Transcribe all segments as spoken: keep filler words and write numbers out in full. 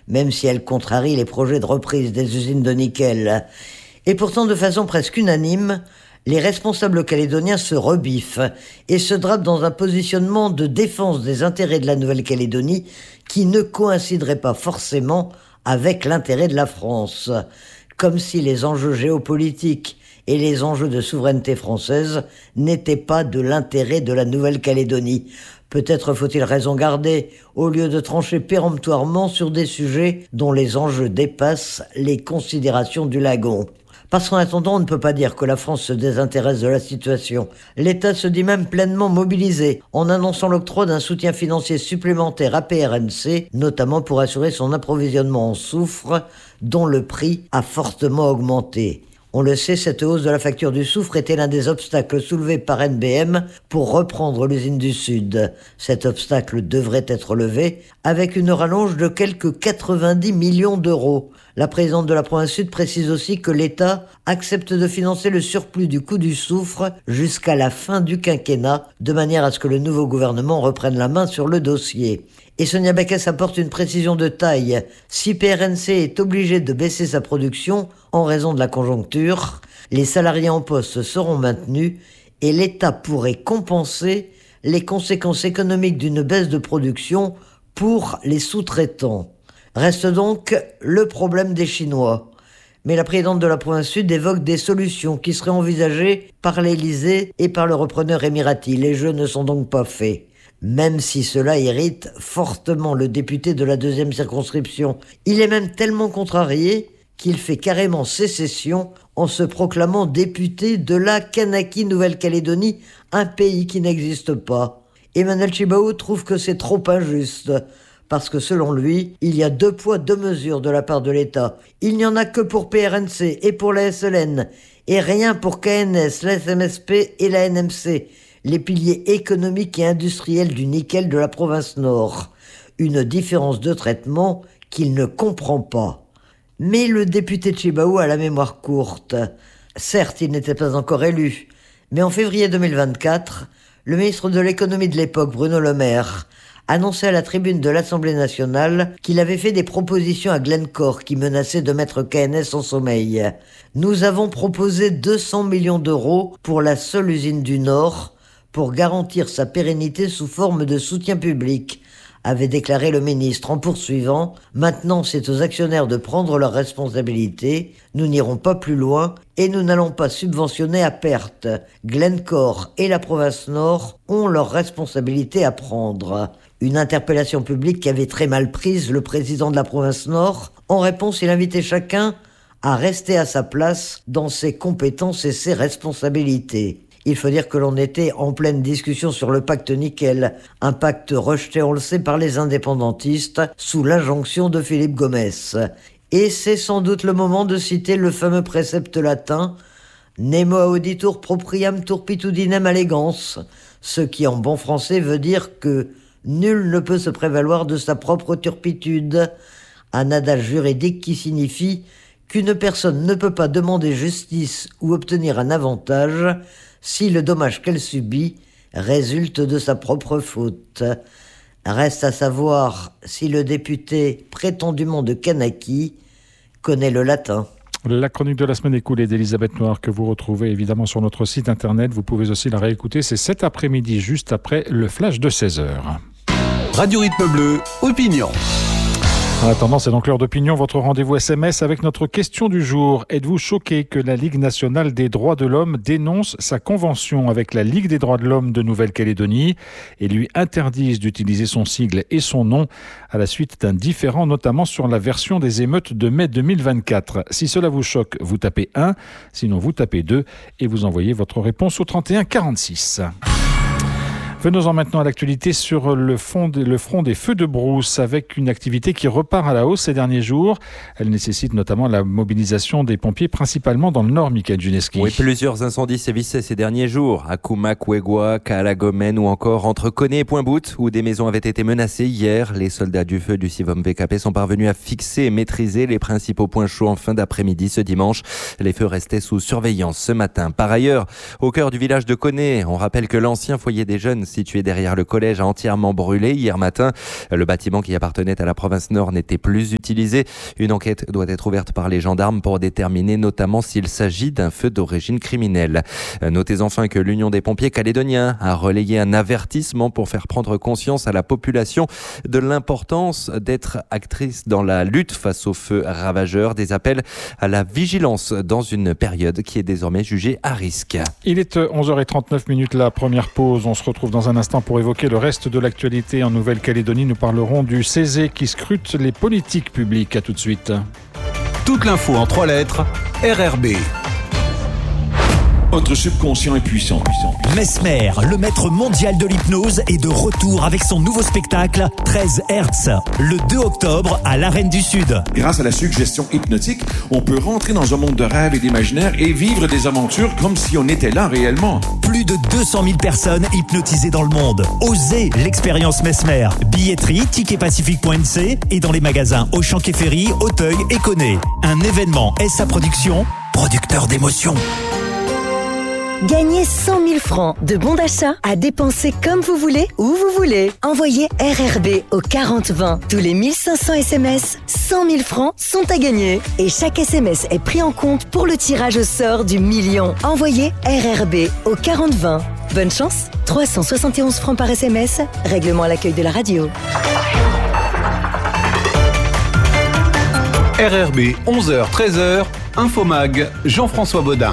même si elle contrarie les projets de reprise des usines de nickel. Et pourtant, de façon presque unanime, les responsables calédoniens se rebiffent et se drapent dans un positionnement de défense des intérêts de la Nouvelle-Calédonie qui ne coïnciderait pas forcément avec l'intérêt de la France. Comme si les enjeux géopolitiques et les enjeux de souveraineté française n'étaient pas de l'intérêt de la Nouvelle-Calédonie. Peut-être faut-il raison garder, au lieu de trancher péremptoirement sur des sujets dont les enjeux dépassent les considérations du lagon. Parce qu'en attendant, on ne peut pas dire que la France se désintéresse de la situation. L'État se dit même pleinement mobilisé, en annonçant l'octroi d'un soutien financier supplémentaire à P R N C, notamment pour assurer son approvisionnement en soufre, dont le prix a fortement augmenté. On le sait, cette hausse de la facture du soufre était l'un des obstacles soulevés par N B M pour reprendre l'usine du Sud. Cet obstacle devrait être levé avec une rallonge de quelques quatre-vingt-dix millions d'euros. La présidente de la province Sud précise aussi que l'État accepte de financer le surplus du coût du soufre jusqu'à la fin du quinquennat, de manière à ce que le nouveau gouvernement reprenne la main sur le dossier. Et Sonia Backes apporte une précision de taille. Si P R N C est obligé de baisser sa production en raison de la conjoncture, les salariés en poste seront maintenus et l'État pourrait compenser les conséquences économiques d'une baisse de production pour les sous-traitants. Reste donc le problème des Chinois. Mais la présidente de la province Sud évoque des solutions qui seraient envisagées par l'Élysée et par le repreneur émirati. Les jeux ne sont donc pas faits. Même si cela irrite fortement le député de la deuxième circonscription. Il est même tellement contrarié qu'il fait carrément sécession en se proclamant député de la Kanaki Nouvelle-Calédonie, un pays qui n'existe pas. Emmanuel Tjibaou trouve que c'est trop injuste, parce que selon lui, il y a deux poids, deux mesures de la part de l'État. Il n'y en a que pour P R N C et pour la S L N, et rien pour K N S, la S M S P et la N M C, les piliers économiques et industriels du nickel de la province Nord. Une différence de traitement qu'il ne comprend pas. Mais le député Tjibaou a la mémoire courte. Certes, il n'était pas encore élu, mais en février deux mille vingt-quatre, le ministre de l'économie de l'époque, Bruno Le Maire, annonçait à la tribune de l'Assemblée nationale qu'il avait fait des propositions à Glencore qui menaçaient de mettre K N S en sommeil. Nous avons proposé deux cents millions d'euros pour la seule usine du Nord pour garantir sa pérennité sous forme de soutien public, avait déclaré le ministre en poursuivant « Maintenant, c'est aux actionnaires de prendre leurs responsabilités. Nous n'irons pas plus loin et nous n'allons pas subventionner à perte. Glencore et la province Nord ont leurs responsabilités à prendre. » Une interpellation publique qui avait très mal prise le président de la province Nord. En réponse, il invitait chacun à rester à sa place dans ses compétences et ses responsabilités. Il faut dire que l'on était en pleine discussion sur le pacte nickel, un pacte rejeté, on le sait, par les indépendantistes sous l'injonction de Philippe Gomès. Et c'est sans doute le moment de citer le fameux précepte latin « Nemo auditur propriam turpitudinem allegans », ce qui en bon français veut dire que nul ne peut se prévaloir de sa propre turpitude, un adage juridique qui signifie qu'une personne ne peut pas demander justice ou obtenir un avantage si le dommage qu'elle subit résulte de sa propre faute. Reste à savoir si le député prétendument de Kanaki connaît le latin. La chronique de la semaine écoulée d'Elisabeth Noir que vous retrouvez évidemment sur notre site internet. Vous pouvez aussi la réécouter, c'est cet après-midi, juste après le flash de seize heures. Radio Rythme Bleu, opinion. En attendant, c'est donc l'heure d'opinion, votre rendez-vous S M S avec notre question du jour. Êtes-vous choqué que la Ligue nationale des droits de l'homme dénonce sa convention avec la Ligue des droits de l'homme de Nouvelle-Calédonie et lui interdise d'utiliser son sigle et son nom à la suite d'un différend, notamment sur la version des émeutes de mai deux mille vingt-quatre. Si cela vous choque, vous tapez un, sinon vous tapez deux et vous envoyez votre réponse au trente et un quarante-six. Venons-en maintenant à l'actualité sur le, fond de, le front des feux de brousse avec une activité qui repart à la hausse ces derniers jours. Elle nécessite notamment la mobilisation des pompiers, principalement dans le nord, Mickaël Juneski. Oui, plusieurs incendies sévissaient ces derniers jours, à Kumak, Wegwa, Kaalagomen ou encore entre Koné et Point-Bout, où des maisons avaient été menacées hier. Les soldats du feu du Sivom V K P sont parvenus à fixer et maîtriser les principaux points chauds en fin d'après-midi ce dimanche. Les feux restaient sous surveillance ce matin. Par ailleurs, au cœur du village de Koné, on rappelle que l'ancien foyer des jeunes situé derrière le collège a entièrement brûlé hier matin. Le bâtiment qui appartenait à la province Nord n'était plus utilisé. Une enquête doit être ouverte par les gendarmes pour déterminer notamment s'il s'agit d'un feu d'origine criminelle. Notez enfin que l'Union des pompiers calédoniens a relayé un avertissement pour faire prendre conscience à la population de l'importance d'être actrice dans la lutte face aux feux ravageurs. Des appels à la vigilance dans une période qui est désormais jugée à risque. Il est onze heures trente-neuf minutes, la première pause. On se retrouve dans un instant pour évoquer le reste de l'actualité en Nouvelle-Calédonie. Nous parlerons du Césé qui scrute les politiques publiques. À tout de suite. Toute l'info en trois lettres, R R B. Votre subconscient est puissant. Mesmer, le maître mondial de l'hypnose, est de retour avec son nouveau spectacle treize Hertz, le deux octobre à l'Arène du Sud. Grâce à la suggestion hypnotique, on peut rentrer dans un monde de rêve et d'imaginaire et vivre des aventures comme si on était là réellement. Plus de deux cent mille personnes hypnotisées dans le monde. Osez l'expérience Mesmer. Billetterie, ticketpacifique point n c et dans les magasins Auchan Quai Ferry, Auteuil et Connay. Un événement S A Production, producteur d'émotions. Gagnez cent mille francs de bons d'achat à dépenser comme vous voulez, où vous voulez. Envoyez R R B au quarante vingt. Tous les mille cinq cents S M S, cent mille francs sont à gagner. Et chaque S M S est pris en compte pour le tirage au sort du million. Envoyez R R B au quarante vingt. Bonne chance, trois cent soixante et onze francs par S M S. Règlement à l'accueil de la radio. R R B, onze heures treize heures, Infomag, Jean-François Baudin.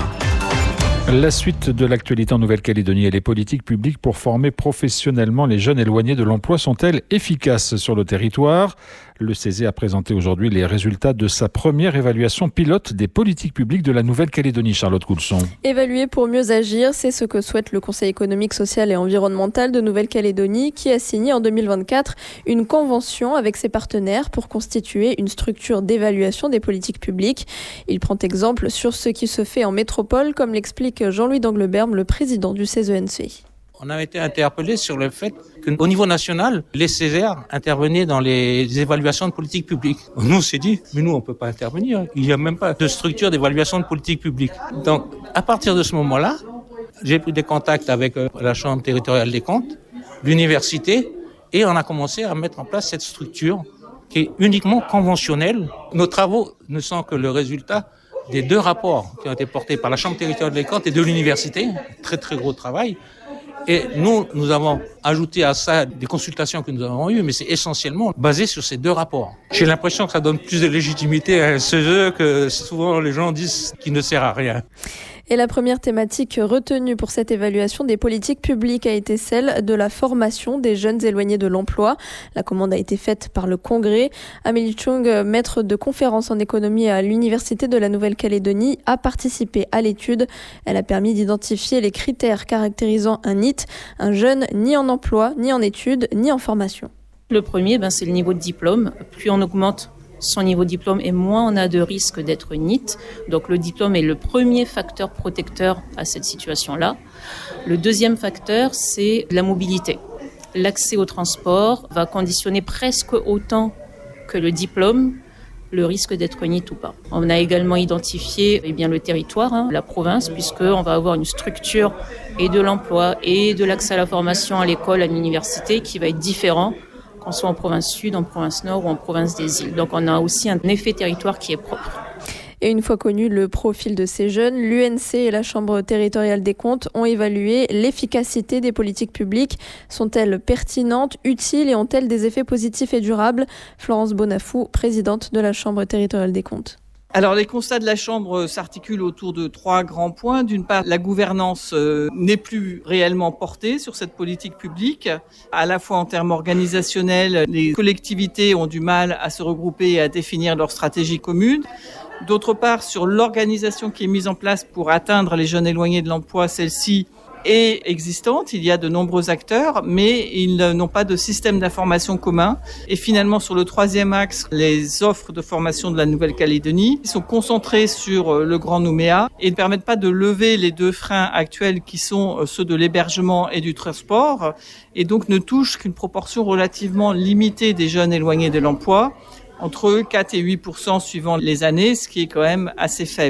La suite de l'actualité en Nouvelle-Calédonie et les politiques publiques pour former professionnellement les jeunes éloignés de l'emploi sont-elles efficaces sur le territoire ? Le Césé a présenté aujourd'hui les résultats de sa première évaluation pilote des politiques publiques de la Nouvelle-Calédonie. Charlotte Coulson. Évaluer pour mieux agir, c'est ce que souhaite le Conseil économique, social et environnemental de Nouvelle-Calédonie qui a signé en deux mille vingt-quatre une convention avec ses partenaires pour constituer une structure d'évaluation des politiques publiques. Il prend exemple sur ce qui se fait en métropole, comme l'explique Jean-Louis Dangleberme, le président du C E N C I. On a été interpellé sur le fait qu'au niveau national, les Césaires intervenaient dans les évaluations de politique publique. Nous, on s'est dit, mais nous, on peut pas intervenir. Il n'y a même pas de structure d'évaluation de politique publique. Donc, à partir de ce moment-là, j'ai pris des contacts avec la Chambre territoriale des comptes, l'université, et on a commencé à mettre en place cette structure qui est uniquement conventionnelle. Nos travaux ne sont que le résultat des deux rapports qui ont été portés par la Chambre territoriale des comptes et de l'université. Très, très gros travail. Et nous, nous avons ajouté à ça des consultations que nous avons eues, mais c'est essentiellement basé sur ces deux rapports. J'ai l'impression que ça donne plus de légitimité à un C E S E que souvent les gens disent qu'il ne sert à rien. Et la première thématique retenue pour cette évaluation des politiques publiques a été celle de la formation des jeunes éloignés de l'emploi. La commande a été faite par le Congrès. Amélie Chung, maître de conférences en économie à l'Université de la Nouvelle-Calédonie, a participé à l'étude. Elle a permis d'identifier les critères caractérisant un N I T, un jeune ni en emploi, ni en études, ni en formation. Le premier, ben, c'est le niveau de diplôme. Plus on augmente son niveau de diplôme et moins on a de risque d'être N I T. Donc le diplôme est le premier facteur protecteur à cette situation-là. Le deuxième facteur, c'est la mobilité. L'accès au transport va conditionner presque autant que le diplôme le risque d'être N I T ou pas. On a également identifié eh bien, le territoire, hein, la province, puisqu'on va avoir une structure et de l'emploi et de l'accès à la formation à l'école, à l'université qui va être différent qu'on soit en province sud, en province nord ou en province des îles. Donc on a aussi un effet territoire qui est propre. Et une fois connu le profil de ces jeunes, l'U N C et la Chambre territoriale des comptes ont évalué l'efficacité des politiques publiques. Sont-elles pertinentes, utiles et ont-elles des effets positifs et durables ? Florence Bonafou, présidente de la Chambre territoriale des comptes. Alors les constats de la Chambre s'articulent autour de trois grands points. D'une part, la gouvernance euh, n'est plus réellement portée sur cette politique publique. À la fois en termes organisationnels, les collectivités ont du mal à se regrouper et à définir leur stratégie commune. D'autre part, sur l'organisation qui est mise en place pour atteindre les jeunes éloignés de l'emploi, celle-ci est existante. Il y a de nombreux acteurs, mais ils n'ont pas de système d'information commun. Et finalement, sur le troisième axe, les offres de formation de la Nouvelle-Calédonie sont concentrées sur le Grand Nouméa et ne permettent pas de lever les deux freins actuels qui sont ceux de l'hébergement et du transport, et donc ne touchent qu'une proportion relativement limitée des jeunes éloignés de l'emploi, entre quatre et huit pour cent suivant les années, ce qui est quand même assez faible.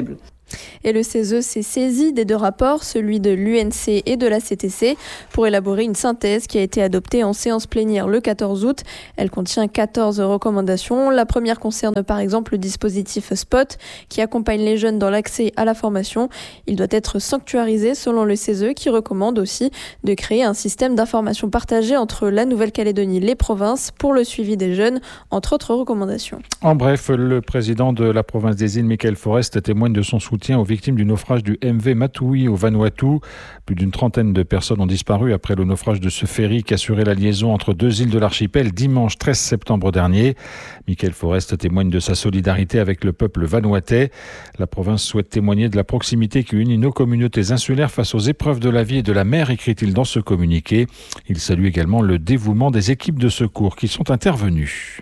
Et le C E S E s'est saisi des deux rapports, celui de l'U N C et de la C T C, pour élaborer une synthèse qui a été adoptée en séance plénière le quatorze août. Elle contient quatorze recommandations. La première concerne par exemple le dispositif Spot qui accompagne les jeunes dans l'accès à la formation. Il doit être sanctuarisé selon le C E S E qui recommande aussi de créer un système d'information partagé entre la Nouvelle-Calédonie et les provinces pour le suivi des jeunes, entre autres recommandations. En bref, le président de la province des îles, Michael Forrest, témoigne de son soutien aux victimes du naufrage du M V Matui au Vanuatu. Plus d'une trentaine de personnes ont disparu après le naufrage de ce ferry qui assurait la liaison entre deux îles de l'archipel dimanche treize septembre dernier. Michael Forrest témoigne de sa solidarité avec le peuple vanuatais. La province souhaite témoigner de la proximité qui unit nos communautés insulaires face aux épreuves de la vie et de la mer, écrit-il dans ce communiqué. Il salue également le dévouement des équipes de secours qui sont intervenues.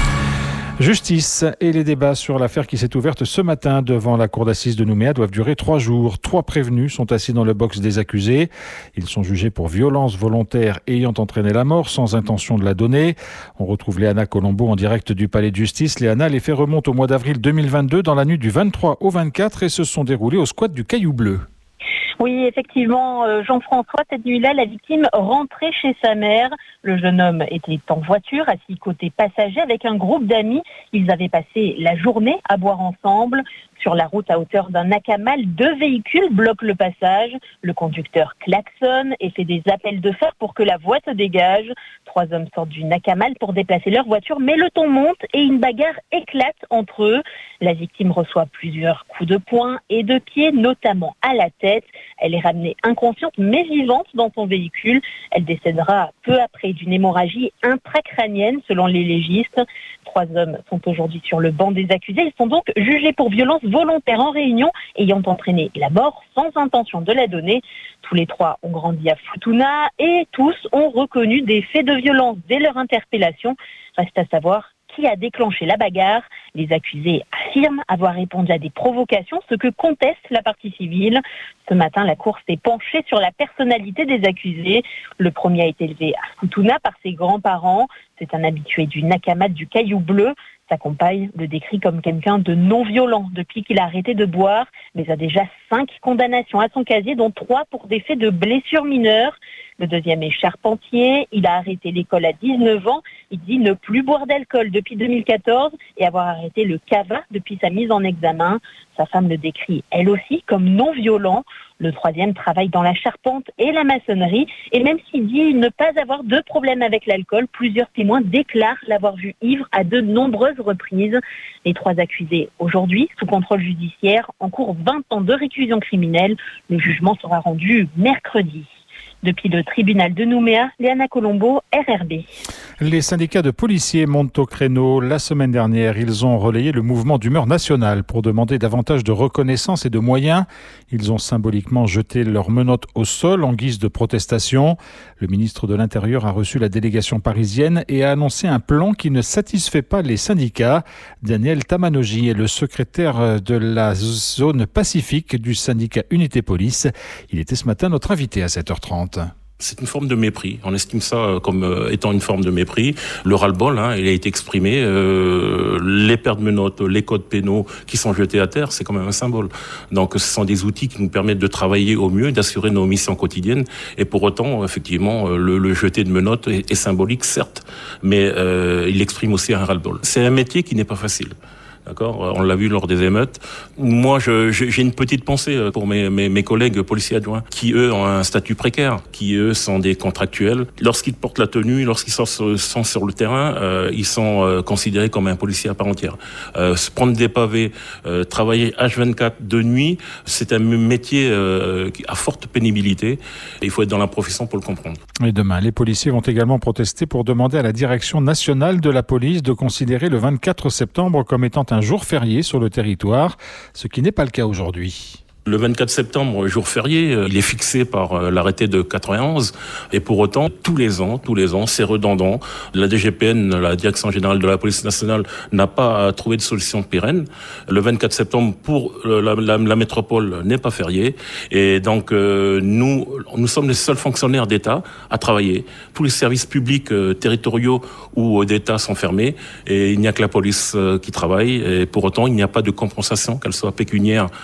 Justice et les débats sur l'affaire qui s'est ouverte ce matin devant la cour d'assises de Nouméa doivent durer trois jours. Trois prévenus sont assis dans le box des accusés. Ils sont jugés pour violence volontaire ayant entraîné la mort sans intention de la donner. On retrouve Léana Colombo en direct du palais de justice. Léana, les faits remontent au mois d'avril deux mille vingt-deux dans la nuit du vingt-trois au vingt-quatre et se sont déroulés au squat du Caillou Bleu. Oui, effectivement, Jean-François, cette nuit-là, la victime rentrait chez sa mère. Le jeune homme était en voiture, assis côté passager, avec un groupe d'amis. Ils avaient passé la journée à boire ensemble. Sur la route à hauteur d'un Nakamal, deux véhicules bloquent le passage. Le conducteur klaxonne et fait des appels de fer pour que la voie se dégage. Trois hommes sortent du Nakamal pour déplacer leur voiture, mais le ton monte et une bagarre éclate entre eux. La victime reçoit plusieurs coups de poing et de pied, notamment à la tête. Elle est ramenée inconsciente mais vivante dans son véhicule. Elle décédera peu après d'une hémorragie intracrânienne selon les légistes. Trois hommes sont aujourd'hui sur le banc des accusés. Ils sont donc jugés pour violence volontaire en réunion ayant entraîné la mort sans intention de la donner. Tous les trois ont grandi à Futuna et tous ont reconnu des faits de violence dès leur interpellation. Reste à savoir qui a déclenché la bagarre. Les accusés affirment avoir répondu à des provocations, ce que conteste la partie civile. Ce matin, la Cour s'est penchée sur la personnalité des accusés. Le premier a été élevé à Futuna par ses grands-parents. C'est un habitué du Nakamat du Caillou Bleu. Sa compagne le décrit comme quelqu'un de non-violent depuis qu'il a arrêté de boire, mais a déjà cinq condamnations à son casier, dont trois pour des faits de blessures mineures. Le deuxième est charpentier. Il a arrêté l'école à dix-neuf ans. Il dit ne plus boire d'alcool depuis deux mille quatorze et avoir arrêté le cava depuis sa mise en examen. Sa femme le décrit, elle aussi, comme non-violent. Le troisième travaille dans la charpente et la maçonnerie. Et même s'il dit ne pas avoir de problème avec l'alcool, plusieurs témoins déclarent l'avoir vu ivre à de nombreuses reprises. Les trois accusés, aujourd'hui, sous contrôle judiciaire, encourent vingt ans de réclusion criminelle. Le jugement sera rendu mercredi. Depuis le tribunal de Nouméa, Léana Colombo, R R B. Les syndicats de policiers montent au créneau. La semaine dernière, ils ont relayé le mouvement d'humeur nationale pour demander davantage de reconnaissance et de moyens. Ils ont symboliquement jeté leurs menottes au sol en guise de protestation. Le ministre de l'Intérieur a reçu la délégation parisienne et a annoncé un plan qui ne satisfait pas les syndicats. Daniel Tamanoji est le secrétaire de la zone Pacifique du syndicat Unité Police. Il était ce matin notre invité à sept heures trente. C'est une forme de mépris. On estime ça comme étant une forme de mépris. Le ras-le-bol, hein, il a été exprimé. Euh, les paires de menottes, les codes pénaux qui sont jetés à terre, c'est quand même un symbole. Donc, ce sont des outils qui nous permettent de travailler au mieux, d'assurer nos missions quotidiennes. Et pour autant, effectivement, le, le jeter de menottes est, est symbolique, certes, mais euh, il exprime aussi un ras-le-bol. C'est un métier qui n'est pas facile. D'accord, on l'a vu lors des émeutes. Moi, je, j'ai une petite pensée pour mes, mes, mes collègues policiers adjoints qui, eux, ont un statut précaire, qui, eux, sont des contractuels. Lorsqu'ils portent la tenue, lorsqu'ils sont, sont sur le terrain, euh, ils sont euh, considérés comme un policier à part entière. Euh, se prendre des pavés, euh, travailler H vingt-quatre de nuit, c'est un métier euh, à forte pénibilité. Et il faut être dans la profession pour le comprendre. Et demain, les policiers vont également protester pour demander à la direction nationale de la police de considérer le vingt-quatre septembre comme étant un jour férié sur le territoire, ce qui n'est pas le cas aujourd'hui. Le vingt-quatre septembre, jour férié, il est fixé par l'arrêté de quatre-vingt-onze et pour autant, tous les ans, tous les ans, c'est redondant. La D G P N, la Direction Générale de la Police Nationale, n'a pas trouvé de solution pérenne. Le vingt-quatre septembre, pour la, la, la métropole, n'est pas férié et donc euh, nous, nous sommes les seuls fonctionnaires d'État à travailler. Tous les services publics euh, territoriaux ou d'État sont fermés et il n'y a que la police euh, qui travaille et pour autant, il n'y a pas de compensation, qu'elle soit pécuniaire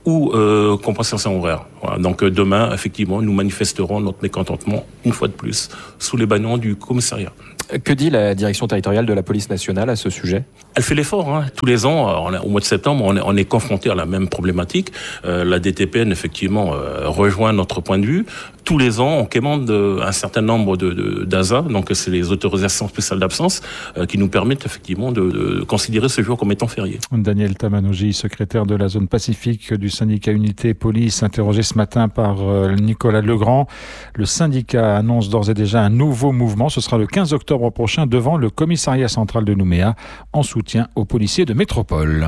ou euh, compensation horaire. Voilà. Donc euh, demain, effectivement, nous manifesterons notre mécontentement une fois de plus sous les bannons du commissariat. Que dit la direction territoriale de la police nationale à ce sujet ? Elle fait l'effort. Hein. Tous les ans, on a, au mois de septembre, on est, on est confronté à la même problématique. Euh, la D T P N, effectivement, euh, rejoint notre point de vue. Tous les ans, on commande un certain nombre de, de, d'A S A, donc c'est les autorisations spéciales d'absence, euh, qui nous permettent effectivement de, de considérer ce jour comme étant férié. Daniel Tamanouji, secrétaire de la zone Pacifique du syndicat Unité Police, interrogé ce matin par Nicolas Legrand. Le syndicat annonce d'ores et déjà un nouveau mouvement. Ce sera le quinze octobre prochain devant le commissariat central de Nouméa, en soutien aux policiers de métropole.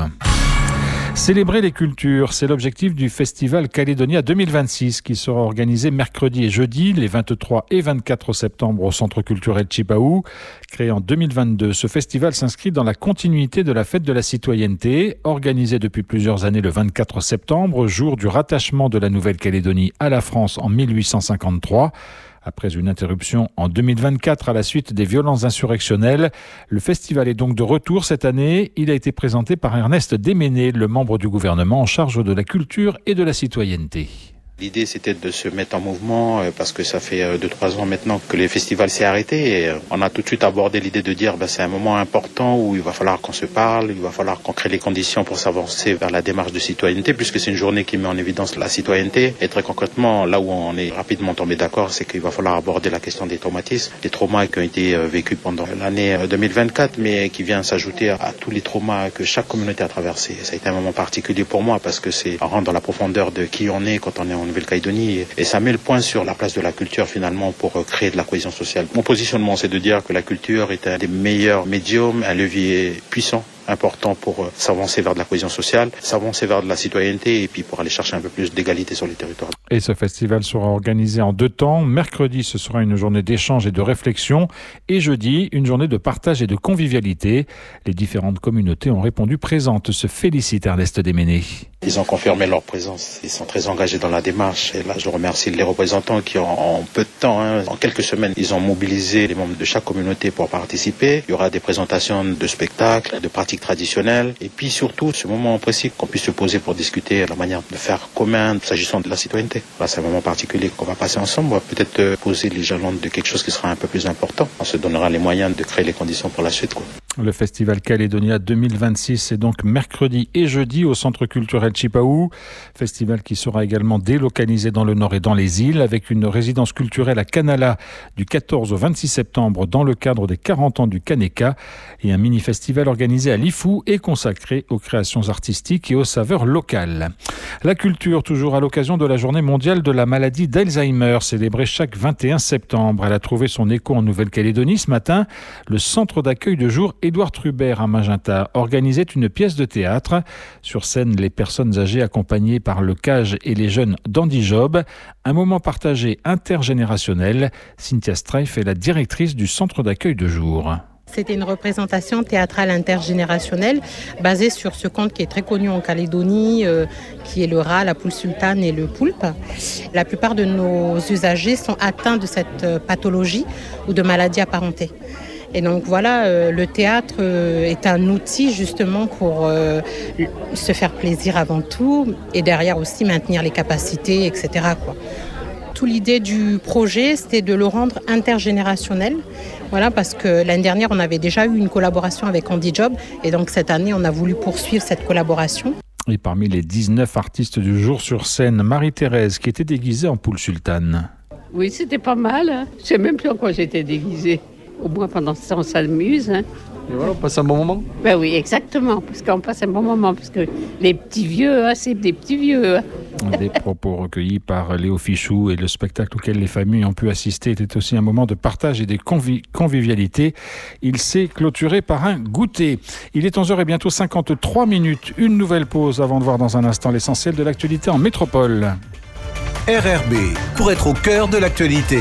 Célébrer les cultures, c'est l'objectif du Festival Calédonia deux mille vingt-six qui sera organisé mercredi et jeudi, les vingt-trois et vingt-quatre septembre au Centre culturel Chipaou. Créé en deux mille vingt-deux, ce festival s'inscrit dans la continuité de la fête de la citoyenneté, organisée depuis plusieurs années le vingt-quatre septembre, jour du rattachement de la Nouvelle-Calédonie à la France en mille huit cent cinquante-trois. Après une interruption en deux mille vingt-quatre à la suite des violences insurrectionnelles, le festival est donc de retour cette année. Il a été présenté par Ernest Déméné, le membre du gouvernement en charge de la culture et de la citoyenneté. L'idée, c'était de se mettre en mouvement parce que ça fait deux trois ans maintenant que le festival s'est arrêté. Et on a tout de suite abordé l'idée de dire bah, c'est un moment important où il va falloir qu'on se parle, il va falloir qu'on crée les conditions pour s'avancer vers la démarche de citoyenneté, puisque c'est une journée qui met en évidence la citoyenneté. Et très concrètement, là où on est rapidement tombé d'accord, c'est qu'il va falloir aborder la question des traumatismes, des traumas qui ont été vécus pendant l'année deux mille vingt-quatre, mais qui vient s'ajouter à tous les traumas que chaque communauté a traversés. Ça a été un moment particulier pour moi parce que c'est rendre dans la profondeur de qui on est quand on est en Nouvelle-Calédonie, et ça met le point sur la place de la culture finalement pour créer de la cohésion sociale. Mon positionnement, c'est de dire que la culture est un des meilleurs médiums, un levier puissant, important pour s'avancer vers de la cohésion sociale, s'avancer vers de la citoyenneté et puis pour aller chercher un peu plus d'égalité sur les territoires. Et ce festival sera organisé en deux temps. Mercredi, ce sera une journée d'échange et de réflexion, et jeudi, une journée de partage et de convivialité. Les différentes communautés ont répondu présentes, se félicite Ernest Déméné. Ils ont confirmé leur présence, ils sont très engagés dans la démarche, et là je remercie les représentants qui en, en peu de temps, hein, en quelques semaines, ils ont mobilisé les membres de chaque communauté pour participer. Il y aura des présentations de spectacles, de pratiques traditionnelles, et puis surtout ce moment précis qu'on puisse se poser pour discuter la manière de faire commun s'agissant de la citoyenneté. Là c'est un moment particulier qu'on va passer ensemble, on va peut-être poser les jalons de quelque chose qui sera un peu plus important. On se donnera les moyens de créer les conditions pour la suite, quoi. Le Festival Calédonia deux mille vingt-six est donc mercredi et jeudi au Centre culturel Chipaou. Festival qui sera également délocalisé dans le Nord et dans les îles, avec une résidence culturelle à Canala du quatorze au vingt-six septembre dans le cadre des quarante ans du Kaneka, et un mini-festival organisé à Lifou et consacré aux créations artistiques et aux saveurs locales. La culture, toujours à l'occasion de la journée mondiale de la maladie d'Alzheimer, célébrée chaque vingt et un septembre. Elle a trouvé son écho en Nouvelle-Calédonie ce matin. Le centre d'accueil de jour Édouard Trubert à Magenta organisait une pièce de théâtre. Sur scène, les personnes âgées accompagnées par le CAGE et les jeunes d'Andy Job. Un moment partagé intergénérationnel. Cynthia Streif est la directrice du centre d'accueil de jour. C'était une représentation théâtrale intergénérationnelle basée sur ce conte qui est très connu en Calédonie, euh, qui est le rat, la poule sultane et le poulpe. La plupart de nos usagers sont atteints de cette pathologie ou de maladie apparentée. Et donc voilà, euh, le théâtre euh, est un outil justement pour euh, se faire plaisir avant tout, et derrière aussi maintenir les capacités, et cetera, quoi. Toute l'idée du projet, c'était de le rendre intergénérationnel. Voilà, parce que l'année dernière, on avait déjà eu une collaboration avec Andy Job, et donc cette année, on a voulu poursuivre cette collaboration. Et parmi les dix-neuf artistes du jour sur scène, Marie-Thérèse, qui était déguisée en poule sultane. Oui, c'était pas mal. Hein. Je ne sais même plus en quoi j'étais déguisée. Au moins pendant ce temps, on s'amuse. Hein. Et voilà, on passe un bon moment. Ben oui, exactement, parce qu'on passe un bon moment, parce que les petits vieux, hein, c'est des petits vieux. Hein. Des propos recueillis par Léo Fichou, et le spectacle auquel les familles ont pu assister était aussi un moment de partage et de convi- convivialité. Il s'est clôturé par un goûter. Il est onze heures et bientôt cinquante-trois minutes. Une nouvelle pause avant de voir dans un instant l'essentiel de l'actualité en métropole. R R B, pour être au cœur de l'actualité.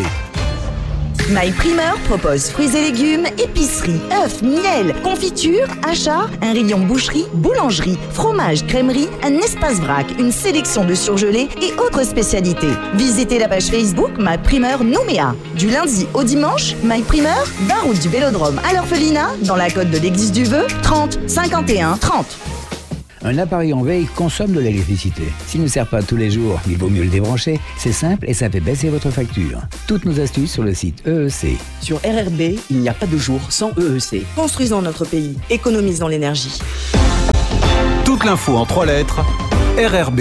My Primeur propose fruits et légumes, épicerie, œufs, miel, confiture, achats, un rayon boucherie, boulangerie, fromage, crèmerie, un espace vrac, une sélection de surgelés et autres spécialités. Visitez la page Facebook My Primeur Nouméa. Du lundi au dimanche, My Primeur, vingt route du Vélodrome à l'Orphelinat, dans la côte de l'Église du Vœu, trente cinquante et un trente. Un appareil en veille consomme de l'électricité. S'il ne sert pas tous les jours, il vaut mieux le débrancher. C'est simple et ça fait baisser votre facture. Toutes nos astuces sur le site E E C. Sur R R B, il n'y a pas de jour sans E E C. Construisons notre pays, économisons l'énergie. Toute l'info en trois lettres, R R B.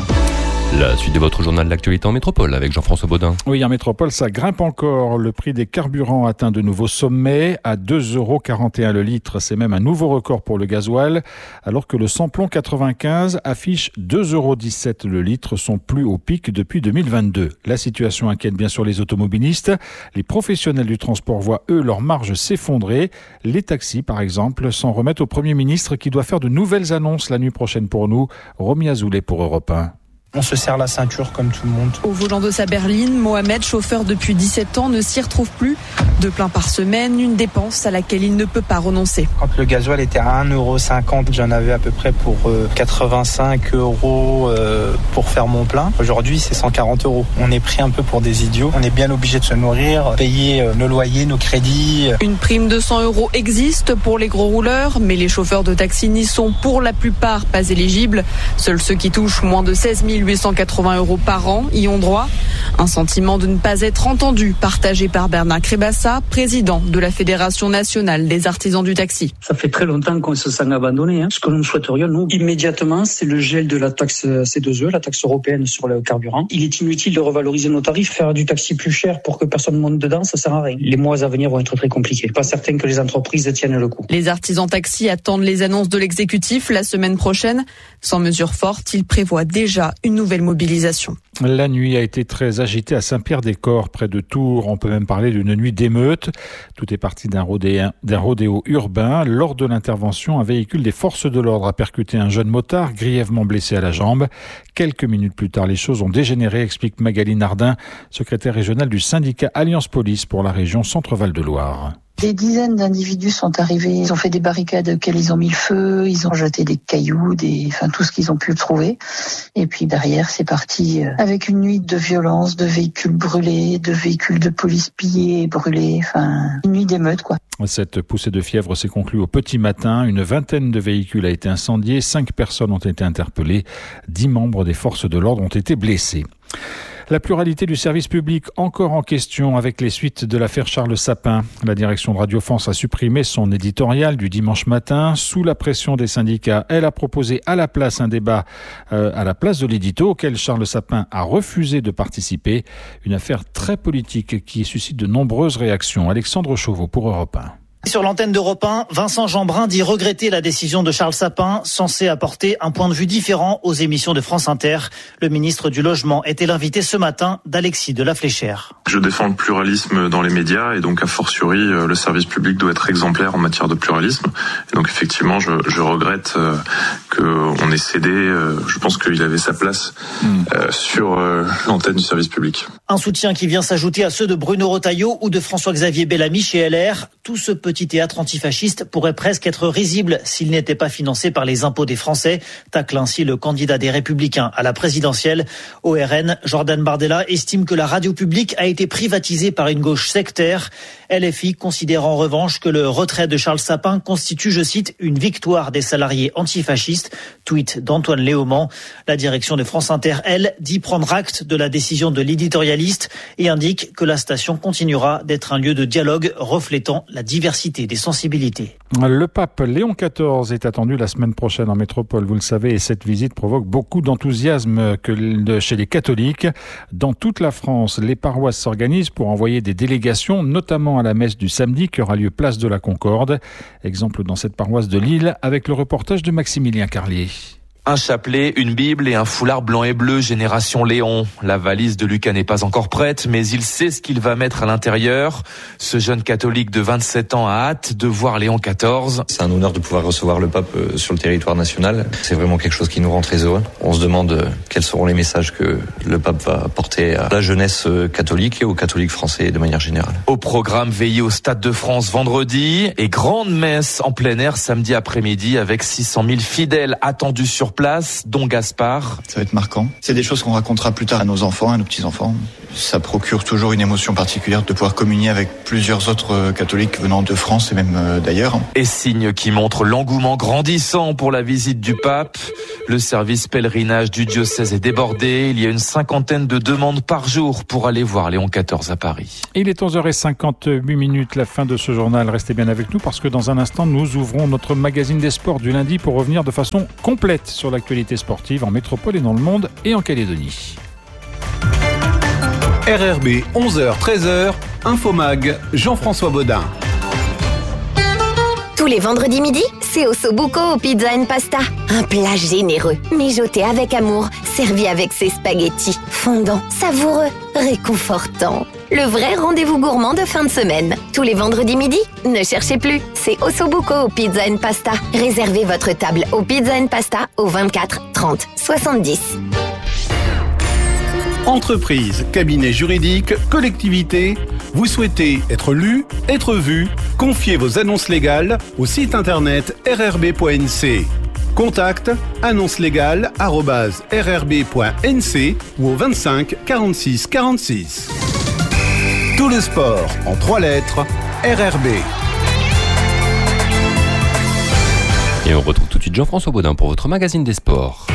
La suite de votre journal d'actualité en métropole avec Jean-François Baudin. Oui, en métropole, ça grimpe encore. Le prix des carburants atteint de nouveaux sommets à deux euros quarante et un le litre. C'est même un nouveau record pour le gasoil, alors que le samplon quatre-vingt-quinze affiche deux euros dix-sept le litre, son plus haut pic depuis deux mille vingt-deux. La situation inquiète bien sûr les automobilistes. Les professionnels du transport voient, eux, leurs marges s'effondrer. Les taxis, par exemple, s'en remettent au Premier ministre qui doit faire de nouvelles annonces la nuit prochaine pour nous. Romy Azoulay pour Europe un. On se serre la ceinture comme tout le monde. Au volant de sa berline, Mohamed, chauffeur depuis dix-sept ans, ne s'y retrouve plus. Deux pleins par semaine, une dépense à laquelle il ne peut pas renoncer. Quand le gasoil était à un euro cinquante, j'en avais à peu près pour quatre-vingt-cinq euros pour faire mon plein. Aujourd'hui, c'est cent quarante euros. On est pris un peu pour des idiots. On est bien obligé de se nourrir, payer nos loyers, nos crédits. Une prime de cent euros existe pour les gros rouleurs, mais les chauffeurs de taxi n'y sont pour la plupart pas éligibles. Seuls ceux qui touchent moins de seize mille huit cent quatre-vingts euros par an y ont droit. Un sentiment de ne pas être entendu, partagé par Bernard Crébassa, président de la Fédération nationale des artisans du taxi. Ça fait très longtemps qu'on se sent abandonné. Hein. Ce que nous souhaiterions, nous, immédiatement, c'est le gel de la taxe C deux E, la taxe européenne sur le carburant. Il est inutile de revaloriser nos tarifs, faire du taxi plus cher pour que personne monte dedans, ça sert à rien. Les mois à venir vont être très compliqués. Pas certain que les entreprises tiennent le coup. Les artisans taxi attendent les annonces de l'exécutif la semaine prochaine. Sans mesure forte, ils prévoient déjà une nouvelle mobilisation. La nuit a été très agitée à Saint-Pierre-des-Corps, près de Tours. On peut même parler d'une nuit d'émeute. Tout est parti d'un rodéo, d'un rodéo urbain. Lors de l'intervention, un véhicule des forces de l'ordre a percuté un jeune motard, grièvement blessé à la jambe. Quelques minutes plus tard, les choses ont dégénéré, explique Magali Nardin, secrétaire régionale du syndicat Alliance Police pour la région Centre-Val de Loire. Des dizaines d'individus sont arrivés, ils ont fait des barricades auxquelles ils ont mis le feu, ils ont jeté des cailloux, des, enfin tout ce qu'ils ont pu trouver. Et puis derrière, c'est parti avec une nuit de violence, de véhicules brûlés, de véhicules de police pillés et brûlés, enfin une nuit d'émeute quoi. Cette poussée de fièvre s'est conclue au petit matin. Une vingtaine de véhicules a été incendié, cinq personnes ont été interpellées, dix membres des forces de l'ordre ont été blessés. La pluralité du service public encore en question avec les suites de l'affaire Charles Sapin. La direction de Radio France a supprimé son éditorial du dimanche matin. Sous la pression des syndicats, elle a proposé à la place un débat euh, à la place de l'édito auquel Charles Sapin a refusé de participer. Une affaire très politique qui suscite de nombreuses réactions. Alexandre Chauveau pour Europe un. Sur l'antenne d'Europe un, Vincent Jeanbrun dit regretter la décision de Charles Sapin, censé apporter un point de vue différent aux émissions de France Inter. Le ministre du Logement était l'invité ce matin d'Alexis de la Fléchère. Je défends le pluralisme dans les médias et donc a fortiori le service public doit être exemplaire en matière de pluralisme. Et donc effectivement, je, je regrette euh, qu'on ait cédé. Euh, je pense qu'il avait sa place euh, sur euh, l'antenne du service public. Un soutien qui vient s'ajouter à ceux de Bruno Retailleau ou de François-Xavier Bellamy chez L R. Tout ce petit théâtre antifasciste pourrait presque être risible s'il n'était pas financé par les impôts des Français, tacle ainsi le candidat des Républicains à la présidentielle. Au R N, Jordan Bardella estime que la radio publique a été privatisée par une gauche sectaire. L F I considère en revanche que le retrait de Charles Sapin constitue, je cite, une victoire des salariés antifascistes. Tweet d'Antoine Léaumont. La direction de France Inter, elle, dit prendre acte de la décision de l'éditorialiste et indique que la station continuera d'être un lieu de dialogue reflétant la diversité des sensibilités. Le pape Léon quatorze est attendu la semaine prochaine en métropole, vous le savez, et cette visite provoque beaucoup d'enthousiasme que chez les catholiques. Dans toute la France, les paroisses s'organisent pour envoyer des délégations, notamment à la messe du samedi qui aura lieu place de la Concorde. Exemple dans cette paroisse de Lille avec le reportage de Maximilien Carlier. Un chapelet, une Bible et un foulard blanc et bleu, génération Léon. La valise de Lucas n'est pas encore prête, mais il sait ce qu'il va mettre à l'intérieur. Ce jeune catholique de vingt-sept ans a hâte de voir Léon quatorze. C'est un honneur de pouvoir recevoir le pape sur le territoire national. C'est vraiment quelque chose qui nous rend très heureux. On se demande quels seront les messages que le pape va porter à la jeunesse catholique et aux catholiques français de manière générale. Au programme, veillé au Stade de France vendredi et grande messe en plein air samedi après-midi avec six cent mille fidèles attendus sur place, dont Gaspard. Ça va être marquant. C'est des choses qu'on racontera plus tard à nos enfants, à nos petits-enfants. Ça procure toujours une émotion particulière de pouvoir communier avec plusieurs autres catholiques venant de France et même d'ailleurs. Et signe qui montre l'engouement grandissant pour la visite du pape. Le service pèlerinage du diocèse est débordé. Il y a une cinquantaine de demandes par jour pour aller voir Léon quatorze à Paris. Il est onze heures cinquante-huit minutes, la fin de ce journal. Restez bien avec nous parce que dans un instant, nous ouvrons notre magazine des sports du lundi pour revenir de façon complète sur l'actualité sportive en métropole et dans le monde et en Calédonie. R R B, onze heures treize heures, Infomag, Jean-François Baudin. Tous les vendredis midi, c'est Ossobuco au Pizza and Pasta. Un plat généreux, mijoté avec amour, servi avec ses spaghettis, fondants, savoureux, réconfortants. Le vrai rendez-vous gourmand de fin de semaine. Tous les vendredis midi, ne cherchez plus, c'est Ossobuco au Pizza and Pasta. Réservez votre table au Pizza and Pasta au vingt-quatre trente soixante-dix. Entreprise, cabinet juridique, collectivité, vous souhaitez être lu, être vu, confiez vos annonces légales au site internet r r b point n c. Contact annonce légale arobase r r b point n c ou au vingt-cinq quarante-six quarante-six. Tout le sport en trois lettres, R R B. Et on retrouve tout de suite Jean-François Baudin pour votre magazine des sports.